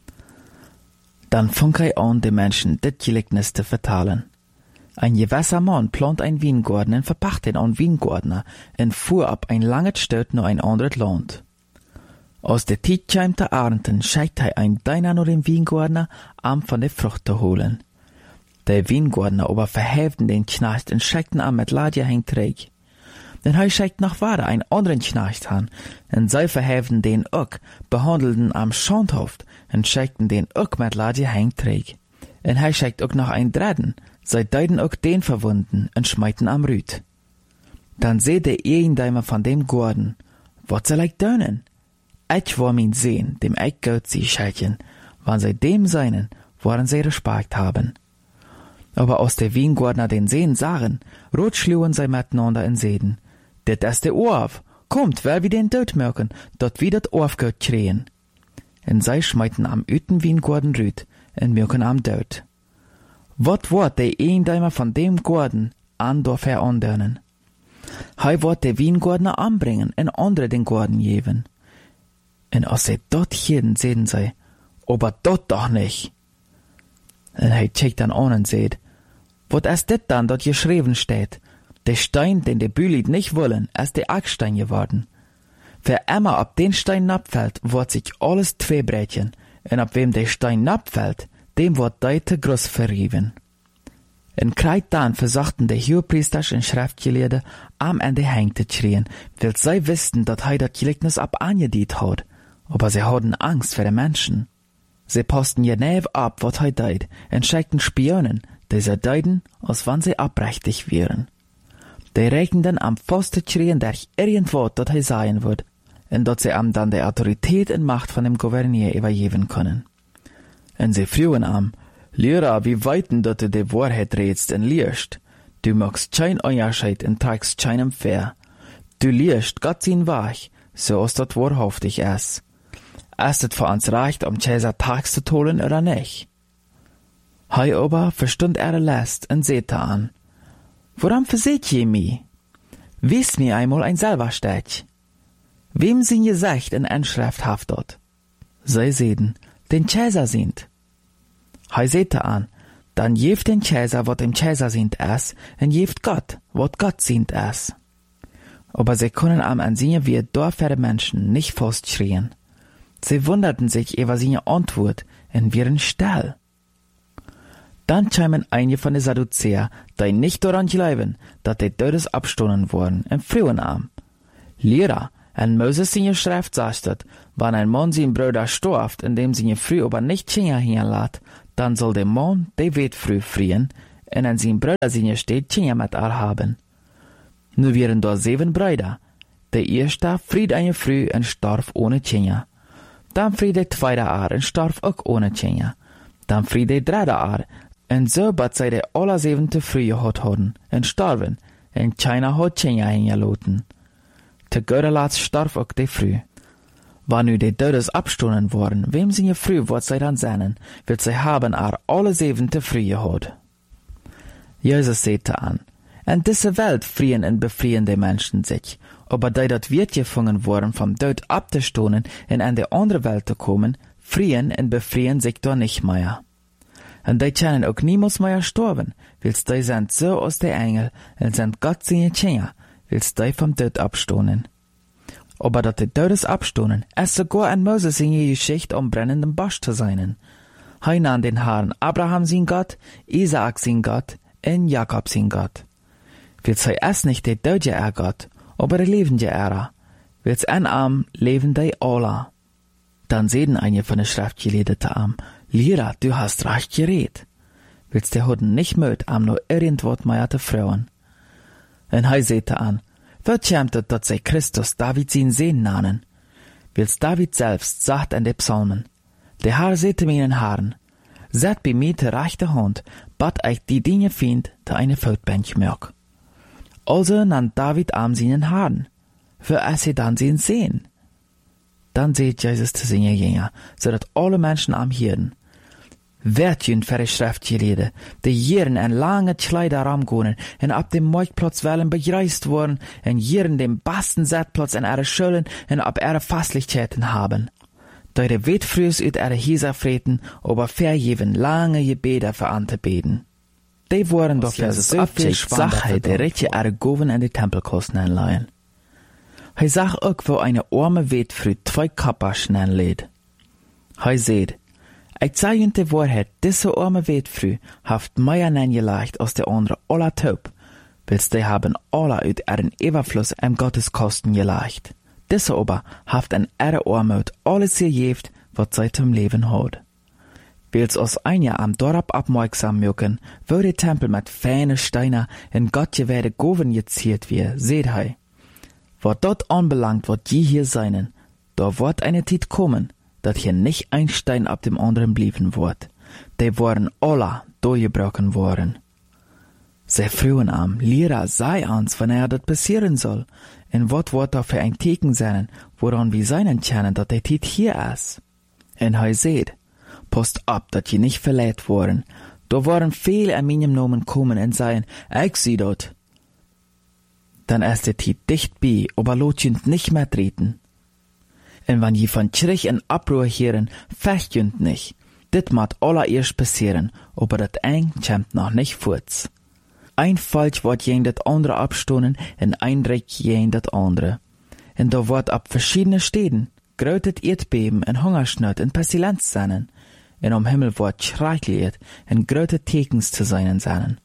Speaker 1: Dann funk er an, die Menschen dit Gleichnis zu vertalen. Ein gewisser Mann plant ein Weingarten und verpachtet an Weingärtner und fuhr ab ein langes Stück nur ein anderes Land. Aus der Tietscheim der Arnten schickt er ein Deiner nur den Weingärtner, am von der Frucht zu holen. Der Weingärtner aber verhäften den Knecht und schickten am mit Ladje hängt träg. Denn er schickt nach Ware einen anderen Knecht an, und sie verhäften den auch, behandelten am Schondhoft und schickten den auch mit Ladje hängt träg. Und er schickt auch noch einen dritten, sie deuten auch den verwunden und schmeiten am Rüt. Dann seht der Ehendeimer von dem Garten, wat soll ich dönen? Ich war mein Sehen, dem ich Gott sie schächen, wann sie dem seinen, woran sie Respekt haben. Aber aus der Weingärtner den Sehen sahen, rot schlugen sie miteinander in Seden. Det ist der Orf, kommt, wer wir den Tod merken, dort wie dat Orf Gott krähen. Und sie schmeiten am Üten Weingärten Rüt, und merken am Tod. Wat wird der Ehendeimer von dem Garten an dorf her andörnen? Hei wird der Weingärtner anbringen und andere den Garten geben. Und als sie dort jeden sehen sie, aber dort doch nicht. Und hei checkt dann an und seht, wat ist dit dann dort geschrieben steht? Der Stein, den die Bühlit nicht wollen, ist der Ackstein geworden. Wer immer ab den Stein napfällt, wird sich alles zweibrechen, und ab wem der Stein napfällt, dem wird deite groß verrieben. En kreit dann versuchten der Hohepriester und Schriftgelehrte am Ende hängt zu schrien, weil sie wussten, dass er das Gleichnis ab angediet hat, aber sie hatten Angst vor den Menschen. Sie posten genau ab, was er deit, und schickten Spionen, die sie deuten, als wann sie abrechtig wären. Die rechneten am Pfosten schrien durch irgendwo, dat er sein wird, und dat sie am dann die Autorität und Macht von dem Gouverneur übergeben können. Und sie frühen am, Lehrer, wie weiten dat du die Wahrheit redst und liest? Du magst kein Unterschied und trägst keinem fair. Du liest Gott sein Wach, so als dat wahrhaftig ist. Ist es für uns recht, Cäsar Tags zu holen oder nicht? Hei aber verstund Last und sehte an. Woran verseht je mi? Wies mir einmal ein selber Stech. Wem sind gesagt in Anschrift haft dort? Sie sehen, den Cäsar sind. Hei sehte an, dann jeft den Cäsar, wat dem Cäsar sind es, und jeft Gott, wat Gott sind es. Aber sie können am ansehen, wie dorfere Menschen nicht festschrien. Sie wunderten sich über seine Antwort und wären still. Dann kämen einige von den Sadduzäer, die nicht daran glauben, dass die Todes abstoßen worden, und frühen am. Lehrer, en Moses in je Schrift sagt, wann ein Mann sein Bruder storft, indem sie je Früh aber nicht Kinder hinlässt, dann soll der Mann die Witfrüh frieren, und an sein Bruder seine steht Kinder mit haben. Nu wären da 7 Brüder. Der erste fried eine Früh und starb ohne Kinder. Dann fried der zweite Jahr und starb auch ohne Kinder. Dann fried der dritte Jahr, und so bat sie der alle 7. Früh gehad hadden, und starben, und keiner hat Kinder hingelaten. Te Göderlaats starb auch der Früh. Wann nu die Todes abstoßen worden, wem sie früh wat sie dann sennen, wird sie haben alle 7. Früh gehad. Jesus sagte an, in dieser Welt frieren und befrieren die Menschen sich, aber die dort wird gefangen worden, vom Tod abzustoßen und in die andere Welt zu kommen, frieren und befrieren sich da nicht mehr. Und die können auch niemals mehr sterben, weil die sind so aus der Engel und sind Gott seine Kinder, weil die vom Tod abstoßen. Aber dat die Todes abstoßen, es sogar an Moses in die Geschichte am brennenden Busch zu sein. Hij nahm den Herrn Abraham sein Gott, Isaak sein Gott, und Jakob sein Gott. Will sei es nicht der Tode Gott, aber der lebende Will's an am leben die alle. Dann sehen einige von den Schriftgelehrten am, Lehrer, du hast recht geredet. Willst der Huden nicht möt, am nur irgendwas mehr zu frauen. Und er sagte an, wird schämt, dass sei Christus David sein Sehen nannen. Willst David selbst sagt an den Psalmen, der Herr sagte meinen Herrn, seid bei mir die rechte Hand, bat euch die Dinge find, die eine Feldbank mög. Also nannt David am seinen Herrn, für es sie dann sehen sehen. Dann seht Jesus zu seinen Jünger, so dass alle Menschen am Hirden. Werd jün für die Schriftgelehrten, die Jiren en lange Kleider ramgonen, en ab dem Marktplatz wollen begreist worden, en Jiren den besten Settplatz in ihre Schulden en ab ihre Fastlichkeiten haben. Da die Wetfrüs ut ihre Hieser freten, aber verjeven lange Gebete für anzubeten. Die waren doch für so viel Sache, die richtig ihre Goven in die Tempelkosten anleihen. Hij zag ook wo eine arme Wetfrü 2 Kappaschen anlädt. Hij seht, ich zeig ihnen die Wahrheit, diese arme Wetfrü haft mehr angelegt als der andere aller Taub, willst die haben alle uit ihren Überfluss am Gotteskosten gelegt. Diese aber haft an ihre Armut alles gegeben, was sie zum Leben hat. Willst aus ein Jahr am Dorf abmerksam mögen, wo der Tempel mit feinen Steinen in Gott gewährte Goven geziert wird, seht hei. Was dort anbelangt, wird je hier seinen, da wird eine Zeit kommen, dass hier nicht ein Stein ab dem anderen blieben wird. Die waren alle durchgebrochen worden. Sie frühen am, Lehrer sei uns, wenn das passieren soll, und was wird da für ein Teken sein, woran wir seinen können, dass der Zeit hier ist. Und er seht, passt ab, dass ihr nicht verletzt worden. Da waren viele an meinem Namen kommen und sagen, ich sieh dort. Dann ist der Zeit dicht bei, aber lot jünd nicht mehr treten. Und wenn je von Kirch en Abruhr hören, fecht jünd nicht. Dit mat allererst passieren, aber dat eng kämmt noch nicht furz. Ein Falsch wird jen dat andere abstoßen, und ein Dreck jen dat andere. Und da wird ab verschiedene Städten, grötet Erdbeben und Hungersnot und Pestilenz sein, und am Himmel wird schreckliet und gröte Tekens zu sein.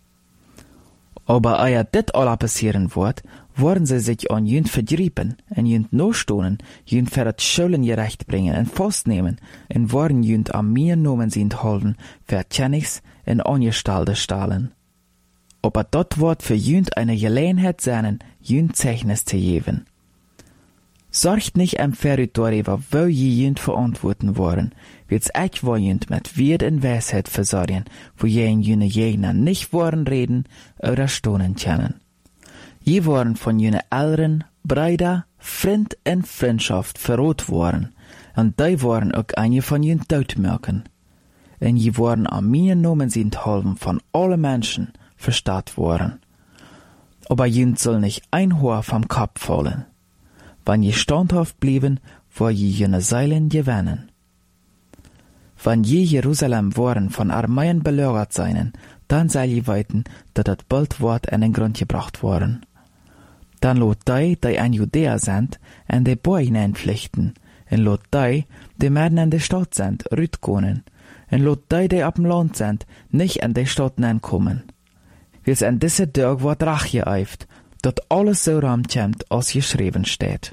Speaker 1: Aber ehe dit alle passieren wird, worden sie sich an jünd verdriepen, und jünd nostohnen, jünd für das Schulen gerecht bringen und festnehmen, und worden jünd am mir nomen sind holden, für Tjennigs und Ongestalde stahlen. Aber dort wird für jünd eine Gelegenheit sein, jünd Zeichnis zu geben. Sorgt nicht am Territorium, wo je jünd verantworten worden, wird's echt wo jünd mit Wert und Weisheit versorgen, wo je in jüne Gegner nicht worden reden oder stohnen können. Je waren von jüne Eltern, Brüder, Freund und Freundschaft verrot worden, und die waren auch einige von jünd Todmörken. Und je waren am mir nomen sind halben von alle Menschen verstaat worden. Aber jünd soll nicht ein Haar vom Kopf fallen. Wenn je standhaft blieben, wo je jene Seilen gewinnen. Wenn je Jerusalem waren von Armeien belagert seien, dann soll je weiten, dass das bald Wort an den Grund gebracht worden. Dann lot die an Judäa sind, an die Boy hineinpflichten, und lot die mehr an die Stadt sind, rütkonen, En lot die op dem Land sind, nicht an die Stadt kommen. Wils an diese Tag wordt Rach geëift, dat alles so ramkommt, als geschrieben steht.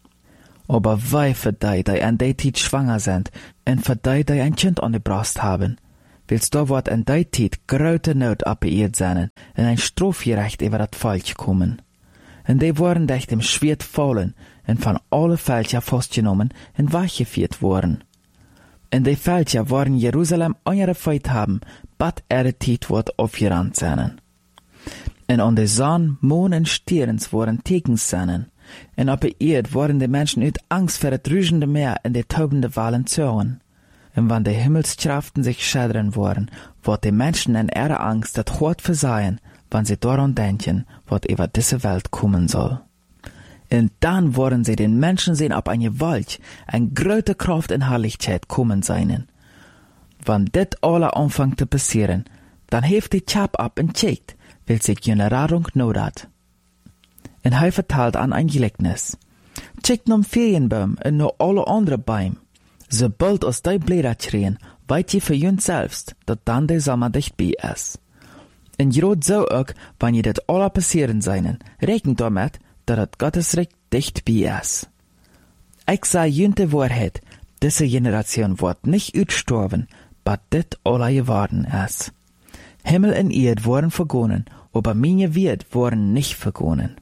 Speaker 1: Aber wei für die an die Zeit schwanger sind, en für die ein Kind an die Brust haben. Wils da wordt an die Zeit grote Not abbeirrt sein, en ein Strafgerecht über das Volk kommen. En die worden durch dem Schwert fallen, en von alle Völker festgenommen en weggeführt worden. En die Völker worden Jerusalem angefeuert haben, bat Zeit wordt aufgerannt sein. En an de Sonne, Mond en Sterns worden Tekens sein. En op de Erd worden die Menschen uit Angst voor het ruischende Meer en de taubende Walen zogen. En wann die Himmelskraften sich schädern worden, wordt die Menschen in ihrer Angst dat hart versehen, wann sie daran denken, wat über diese Welt kommen soll. Und dann worden sie den Menschen sehen ob eine Gewalt, eine große Kraft und Herrlichkeit kommen seinen. Wann dit alle anfängt zu passieren, dann heeft die Chap ab und checkt, will sich Generierung not hat. Und hij vertelt an ein Gleichnis. Checkt nom Ferienbaum und no alle andere Bäume. Sobald aus die Blätter schreien, weit je für jünd selbst, dat dann der Sommer dicht bei ist. Und grad so auch, wenn je dat alle passieren seinen, rechnet damit, dat het Gottesreich dicht bei ist. Ich sag jünd die Wahrheit, diese Generation wird nicht utstorben, but dit alle geworden ist. Himmel und Erd wurden vergonnen, aber meine Wert wurden nicht vergonnen.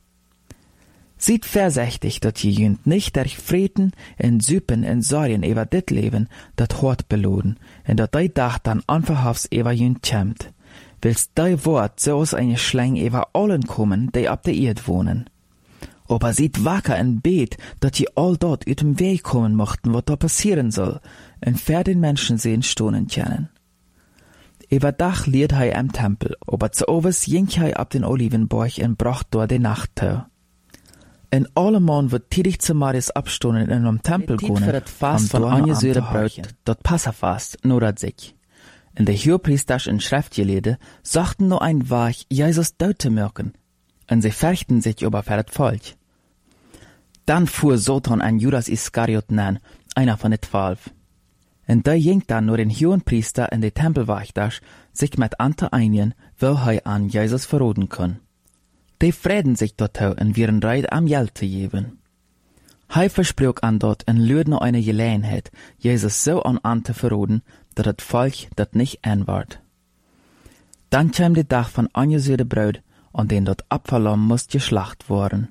Speaker 1: Seid vorsichtig, dat je jünd nicht durch Frieden en Süppen en Sorgen über dit Leben, dat hart beloden, en dat die Dach dann unverhoffs über jünd kämmt. Willst die Wort so aus eine Schlang über allen kommen, die ab der Erd wohnen. Aber seid wacker en bet, dat je all dort uit dem Weg kommen mochten, wat da passieren soll, en ver den Menschen sehen stonen können. Über Dach liert hei am Tempel, aber zu overs jink hei ab den Olivenborg en bracht dort die Nachttau. En allemal wird tidig zu Marius abstunden in einem Tempel gehen, für das Fast von angesühre Brot, dort Passafast, nur dat sich. In der Hohepriester in Schriftgelehde sagten nur ein Wach, Jesus dort zu merken, und sie fürchten sich über für das Volk. Dann fuhr Satan an Judas Iskariot an, einer von den 12. Und der ging dann nur den Hohepriester in die Tempelwächter, sich mit Ante einigen, wo er an Jesus verroden kann. Die freden sich dort und wären bereit, am Geld zu geben. Hij versprach an dort und lüd noch eine Gelegenheit, Jesus so an Ante verroden, dat het Volk dat nicht anward. Dann kam der Tag von angesührte Brot, an den dort Abfallam muss geschlacht worden.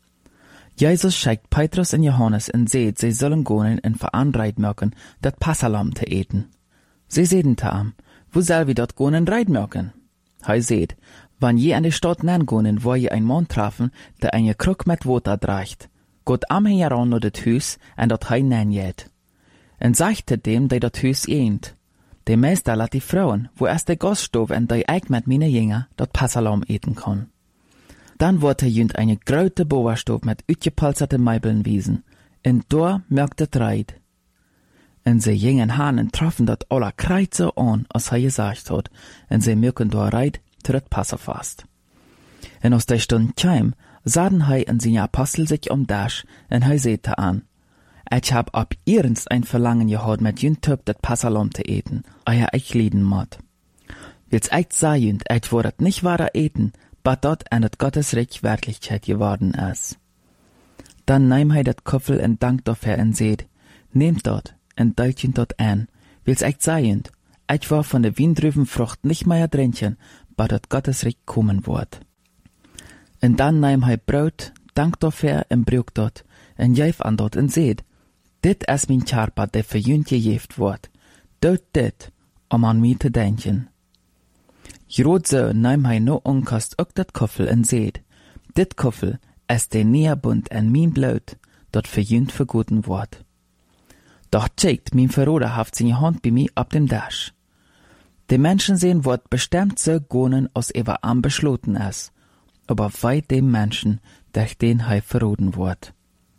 Speaker 1: Jesus schickt Petrus und Johannes und seht, sie sollen gehen und veranreit merken, dat Passalam zu eten. Sie sehen am, wo soll wir dort gehen und reit merken? Hij seht, wann je an die Stadt nangonen, wo je ein Mann trafen, der eine Krug mit Wasser trägt, geht am heran nur das Haus, und dort hei nanjet. Und sagte dem, der das Haus ehnt. Der Meister lat die Frauen, wo erst der Gaststove und der ich mit meine Jünger dort Passalam eten kann. Dann wurde jünd eine große Bowerstove mit utgepolsterte Meibeln wiesen, und da merkte Reit. Und sie jingen Hahnen trafen dort aller Kreuze an, als er gesagt hat, und sie merken da Reit, tritt Passafast. Und aus der Stunde kam, sahen hei und seine Apostel sich dasch, und hei sehte an. Ich hab ab ihrens ein Verlangen gehad, mit jünd Töp dat Passalam zu eten, euer ich lieden mod. Wils ich sah jünd, ich wurde nicht wahrer eten, but dort an dat Gottesreich Wirklichkeit geworden ist. Dann nahm hei dat Köffel und dankt dafür und seht, nehmt dort, und deilt jünd dort an, wils ich sah jünd, ich war von der Windrübenfrucht nicht mehr drinchen, but dat Gottesreich kommen wird. Und dann nahm hei Brot, dankt dafür und brüch dort, und jäf an dort und seht, dit is mein Charpa, der für jünd gejeft wird, dort dit, an mich zu denken. Grad so nahm hei no unkast ook dat Koffel und seht, dit Koffel is der Näherbund an mein Blut, dort für jünd verguten wird. Doch checkt mein Verroder haft seine Hand bei mir ab dem Dasch. Die Menschen sehen wird bestimmt so gonen, als er am beschloten ist, aber weit dem Menschen, durch den hei verroden wird.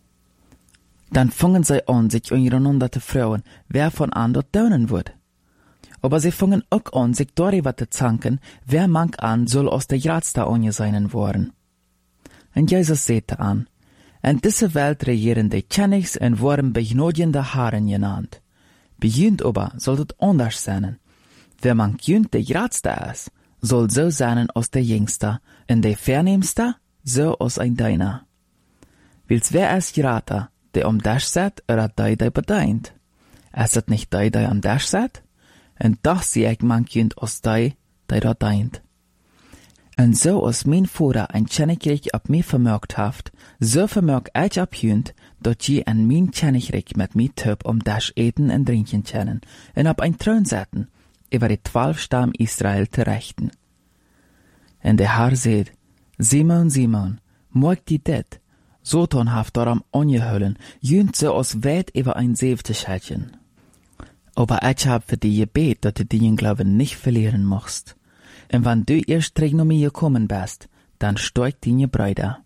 Speaker 1: Dann fangen sie an, sich untereinander zu fragen, wer von anderen dönen wird. Aber sie fangen auch an, sich darüber zu zanken, wer manch an soll aus der Gradsta angeseinen worden. Und Jesus sagte an, in dieser Welt regieren die Königs und wurden begnadiende Herren genannt. Bij jünt aber soll het anders zijn. Wer man jünt de grootste is, soll so zijn als de jüngste, en de verneemste, so als ein deiner. Wils wer is groter, de om dash zet, oder die bedient? Is het nicht die am dash zet? En doch zie ik man jünt als die dat dient. En so als mijn vader ein Tjennigreich op mij vermerkt heeft, so vermerk ik op jünt, dat je en mijn Tjennigreich met mij töp om dash eten en drinken kennen, en op ein troon zetten, über die 12 Stamm Israel te rechten. En de Herr zeid, Simon, Simon, mocht die dit, Satan haft daram ongehullen, jünt so als weit über ein 70 Schätchen. Aber ich hab für die gebet, dass du den Glauben nicht verlieren musst. Und wenn du erst terug nach mir gekommen bist, dann steigt deine Brüder.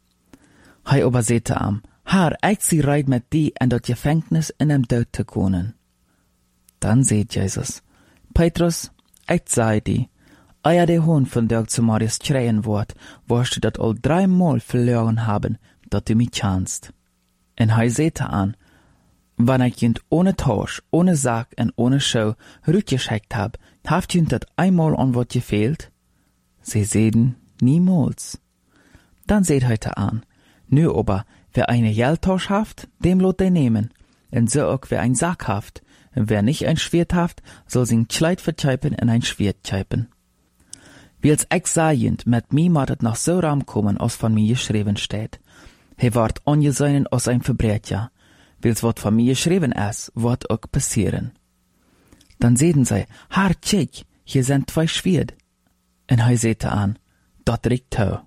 Speaker 1: Hij aber sagte am, Herr, ich sie reit mit dir in das Gefängnis in dem Tod zu können. Dann sagt Jesus, Petrus, ich sei dir, euer der Hund von der zu Marius schreien wird, wirst du das all 3 Mal verloren haben, dass du mich kannst. Und hij sagte an, wenn ich jünt ohne Tausch, ohne Sack und ohne Show rückgeschickt hab, habt jünt dat einmal an wat gefehlt? Sie sehen, niemals. Dann seht heute an, nu aber, wer eine Geldtausch haft, dem lot de nehmen, und so auch wer ein Sack haft, und wer nicht ein Schwert haft, soll sein Kleid vertscheipen und ein Schwert tscheipen. Wils ich sehend, mit mir mat het noch so ram kommen, als von mir geschrieben steht. He ward angesehen als ein Verbrecher. Wils wat von mir geschrieben ist, wird auch passieren. Dann sehen sie, Herr, check, hier sind 2 Schwert. Und hij sagte an, dat riecht tau.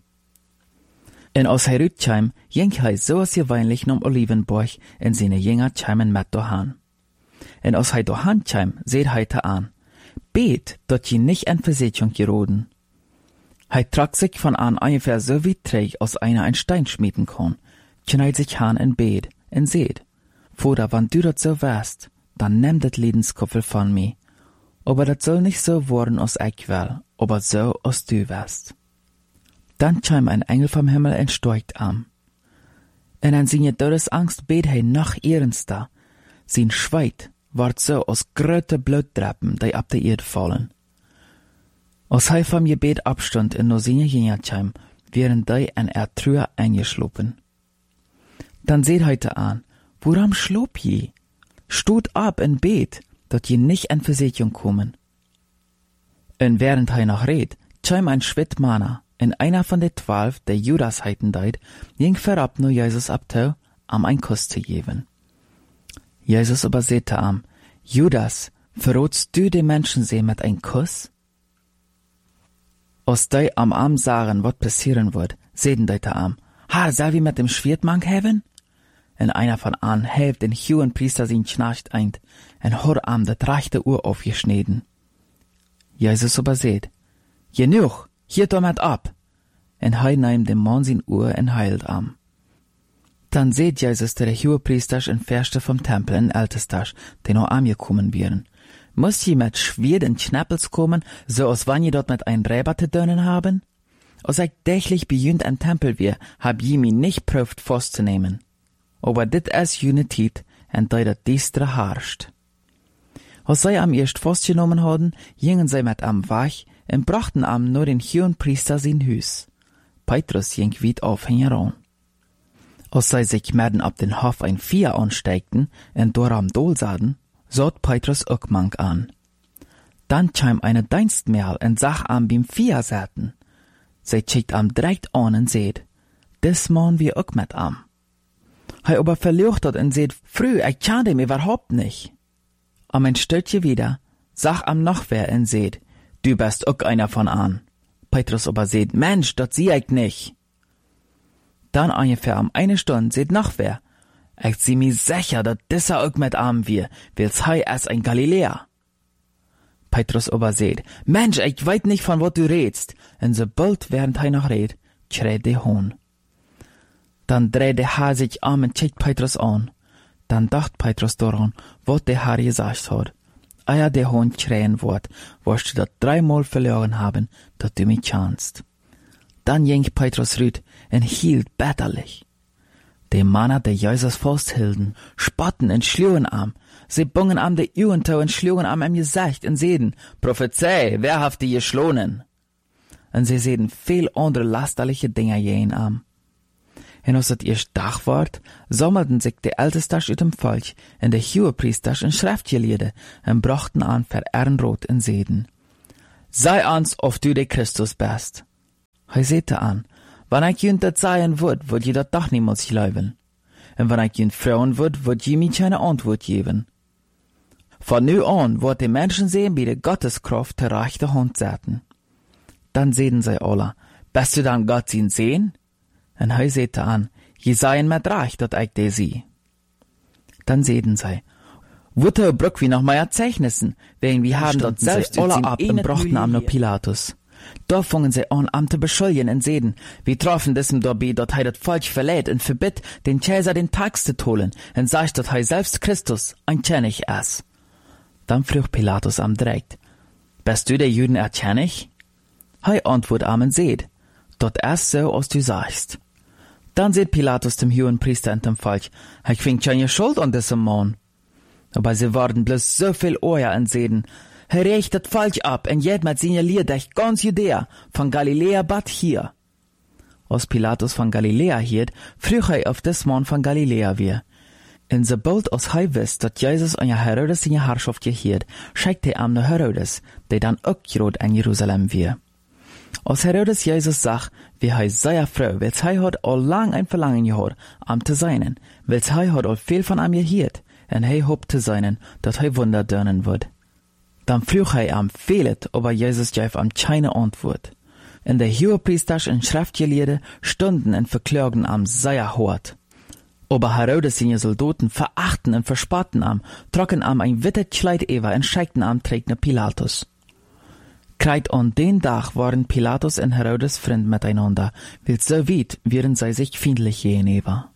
Speaker 1: Und als hij rütschheim, ging hij so als gewöhnlich nom Olivenburg in seine Jünger cheimen mit dohan. Und als hij dohan cheim, seht hij te an, bet, dat je nicht in Versetzung geroden. Hij trag sich von an ungefähr so wie träg, als einer ein Stein schmieden kann, knallt sich han in Bett, und seht, Vater, wenn du dat so wärst, dann nimm dat Lebenskoffel von mir. Aber dat soll nicht so worden, als ich will, aber so, als du wärst. Dann kam ein Engel vom Himmel und steigt am. Und an seine Todesangst bet hij noch ernster. Sein Schweit ward so als gröte Blutdreppen, die ab der Erde fallen. Als hij vom Gebet abstund und nur seine Jünger kam, wären die in Trühe eingeschlopen. Dann seht heute an, woran schlob je? Stut ab in Bet, dat je nicht in Versetzung kommen. Und während hij noch red, kam ein Schwittmanner, und einer von den 12, der Judas heiten deit, ging verab nur Jesus abtau, ein Kuss zu geben. Jesus aber sagte am, Judas, verrotst du die Menschen sehen mit ein Kuss? Als die am Arm sagen, was passieren wird, sehen die am, Herr, soll wir mit dem Schwertmann haben? Und einer von an helft den hohen Priester sein Schnarcht ein, und hor am das rechte Ohr aufgeschnitten. Jesus aber seht, genug, hier damit ab. Und hij nimmt dem Mann sein Ohr und heilt am. Dann seht Jesus der hohe Priester und Fürste vom Tempel und Ältesters, die noch angekommen wären. Muss je mit Schwert und Schnappels kommen, so als wenn je dort mit ein Räber zu dönen haben? Als ich täglich bejünt ein Tempel wär, hab je mich nicht prüft festzunehmen. Aber dit is Unität, und die dat diestre herrscht. Als sie am erst festgenommen hadden, gingen sie mit am weg und brachten am nur den hohen Priester sein Hus. Petrus ging weit auf ihn heran. Als sie sich mitten ab den Hof ein Vieh ansteigten und dort am Dol sahen, sot Petrus auch mank an. Dann kam eine Dienstmädel und sah am beim Vieh saten. Sie schickt am direkt an und seht, des machen wir auch mit am. Hij aber verleuchtet und seht, früh, ich kann dem überhaupt nicht. Am ein Stötje wieder, sag am noch wer und seht, du bist auch einer von an. Petrus aber seht, Mensch, dat sieh ich nicht. Dann ungefähr am eine Stunde seht noch wer, ich sieh mi sicher, dat dieser auch mit am wir, wils hei es ein Galiläer. Petrus aber seht, Mensch, ich weiß nicht, von wat du redst. Und sobald während hij noch red, schreit der Hohn. Dann dreht der Herr sich um und checkt Petrus an. Dann dacht Petrus daran, was der Herr gesagt hat. Ehe der Hohn schreien wird, wirst du das 3 Mal verloren haben, dass du mich kannst. Dann ging Petrus rüt und hielt bitterlich. Die Männer, die Jesus festhielden, spotten und schlugen am. Sie bungen am de Uhren toe und schlugen am im Gesicht und seden, Prophezei, wer haft die geschlonen? Und sie seden viel andere lasterliche Dinge jeden am. Und als het erst Tag ward, sammelten sich die Ältesters uit dem Volk und die Hohepriesters und Schriftgelehrten und brachten an für Ehrenrot und seden, sei ans, of du der Christus bist. Hij sete an, wann ich jünt dat seien würd je dat doch niemals glauben. Und wenn ich jünt fragen würd je mir keine Antwort geben. Von nu an wird die Menschen sehen, wie die Gotteskraft der rechte Hand setzen. Dann sehen sie alle, bist du dann Gott ihn sehen? Und hij sete an, je seien mit recht, dat ich de sie. Dann sehen sie, Wutter brück wie noch mehr Zeichnissen, wegen wir haben dort selbst alle ab und brachten am no Pilatus. Da fingen sie an, am zu beschuldigen und seden, wir trafen diesem dabei, dat hij dat Volk verlädt und verbitt, den Kaiser den Tax zu holen, und sagt, dat hij selbst Christus ein König ist. Dann frug Pilatus am direkt, bist du der Juden erkennig? Hij antwort am und seht, dat ist so, als du sagst. Dann seht Pilatus dem Hohenpriester und dem Volk, ich find keine Schuld an diesem Mann. Aber sie waren bloß so viel Euer und seden, er reicht das Volk ab und jedmet signaliert durch ganz Judäa, von Galiläa bat hier. Als Pilatus von Galiläa hielt, frug er auf des Mann von Galiläa wir. Und sobald als hij wist, dat Jesus an Herodes in Herrschaft gehiert, schickte er am nach Herodes, der dann auch gerot in Jerusalem wir. Als Herodes Jesus sagt, wie hij sehr froh, wils hij hat all lang ein Verlangen gehad, am zu seinen, wils hij hat all viel von am gehiert, und hij hofft zu seinen, dat hij Wunder dörnen wird. Dann frug hij am fehlet, aber Jesus gab am keine Antwort. Und der Hohepriester und Schriftgelehrte stunden und verklagen am sehr hart. Aber Herodes seine Soldaten verachten und verspotten am, trocken am ein wittes Kleid über und schickten am trägner Pilatus. Kreit an den Tag waren Pilatus und Herodes Freund miteinander, weil so weit wären sie sich feindlich gegenüber.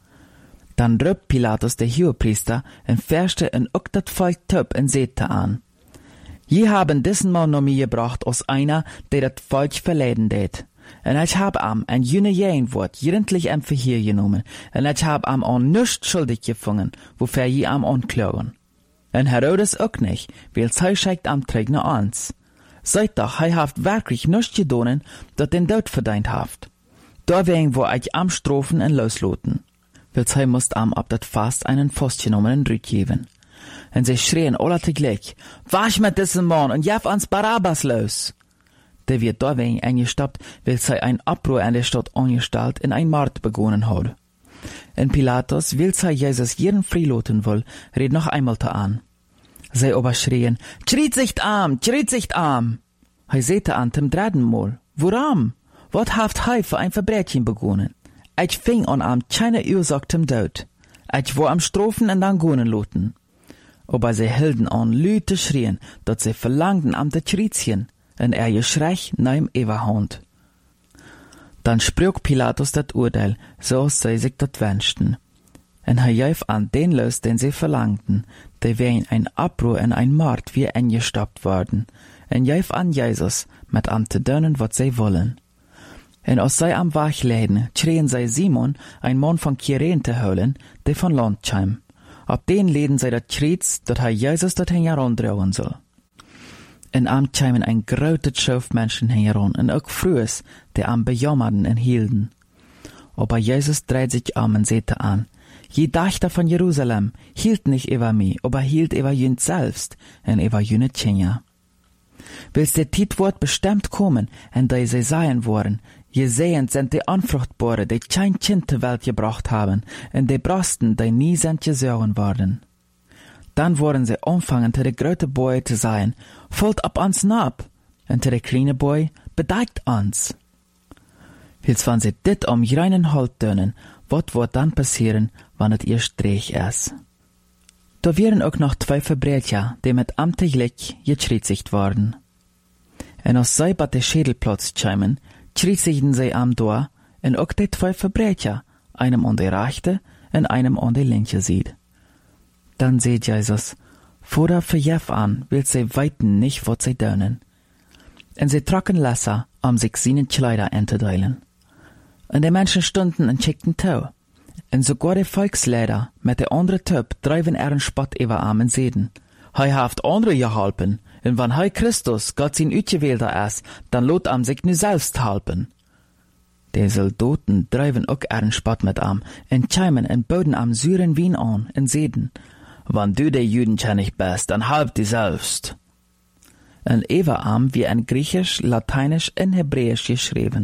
Speaker 1: Dann rübt Pilatus der Hohepriester und färschte und auch das Volk töp und sehte an. Je haben diesen Mann noch mir gebracht als einer, der das Volk verleiden det. Und ich hab am ein jüne jähen Wort jugendlich am Verhör genommen, und ich hab am an nichts schuldig gefunden, wofür je am anklagen. Und Herodes auch nicht, weil sie schickt am Trägner ans. Seid doch, hij haft wirklich nichts gedonen, dat den Tod verdient haft. Deswegen wo ich am Strofen und losloten. Weil hij musst am ab dat Fast einen festgenommenen Rück geben. Und sie schrien alle teglich, wasch mit diesem Mann und jaf ans Barabbas los. Der wird deswegen eingestoppt, weil sie ein Abruhr in der Stadt angestellt in ein Mord begonnen hat. Und Pilatus, weil sie Jesus jeden freiloten will, red noch einmal da an. Sie aber schrien, Schritsicht arm! Hij sehte an dem dritten Mal, woran? Wat haft hij für ein Verbrechen begonnen? Ich fing an am keine Ursache zum Tod. Ich war am Strofen und dann gonen loten. Aber sie hielten an Lüte schrien, dat sie verlangten am de Schritzchen, und geschrei nahm Everhand. Dann sprach Pilatus dat Urteil, so als sie sich dat wünschten. Und er gab an den los, den sie verlangten, der wegen ein Abbruch und ein Mord wie eingestoppt worden, und gab an Jesus, mit am zu dönen, wat sie wollen. Und als sie am Wach läden, schrien sie Simon, ein Mann von Kyrene zu holen, der von Land kam. Ab den läden sie dat Schriez, dat er Jesus dorthin herandrehen soll. Und am kamen ein großes Schauf Menschen heran, und auch Frühes, die am bejammerten und hielten. Aber Jesus dreht sich und sehte an, je Dächter von Jerusalem hielt nicht über mich, aber hielt über jünd selbst und über jüne Kinder. Willst der Tietwort bestimmt kommen, und die sie sein wollen, je sehend sind die Unfruchtbare, die kein Kind zur Welt gebracht haben, und die Brasten, die nie sind gesäuren worden. Dann wollen sie anfangen, zu der großen Boy zu sein, folgt ab ans nab, und zu der kleine Boy bedeigt ans. Wils wenn sie dit am reinen Halt tönen, wat wird dann passieren, wann es ihr Streich ist? Da wären auch noch 2 Verbrecher, die mit amtlich geschritzigt worden. Und als sie bei der Schädelplatz kämen, schritzigten sie am Tor, und auch die 2 Verbrecher, einem an der rechte und einem an der linke sieht. Dann seht Jesus, Vorder verjef an, will sie weiten nicht, wat sie dönen. Und sie trocken Lesser, sich seinen Kleider entteilen. Und die Menschen stunden und schickten Tau. En sogar de Volksleider met de andere Typ drijven een spot over am en zeden. Hij heeft andere geholpen, en wann hij Christus, Gott zijn uitgewählter is, dan lot am sich nu selbst helpen. De Soldaten drijven ook een spot met am, en chimen en boden am zuren wien aan, en zeden, wann du de Judenkennig bist, dan help die selbst. En over am wie een Griechisch, Lateinisch en Hebräisch geschreven.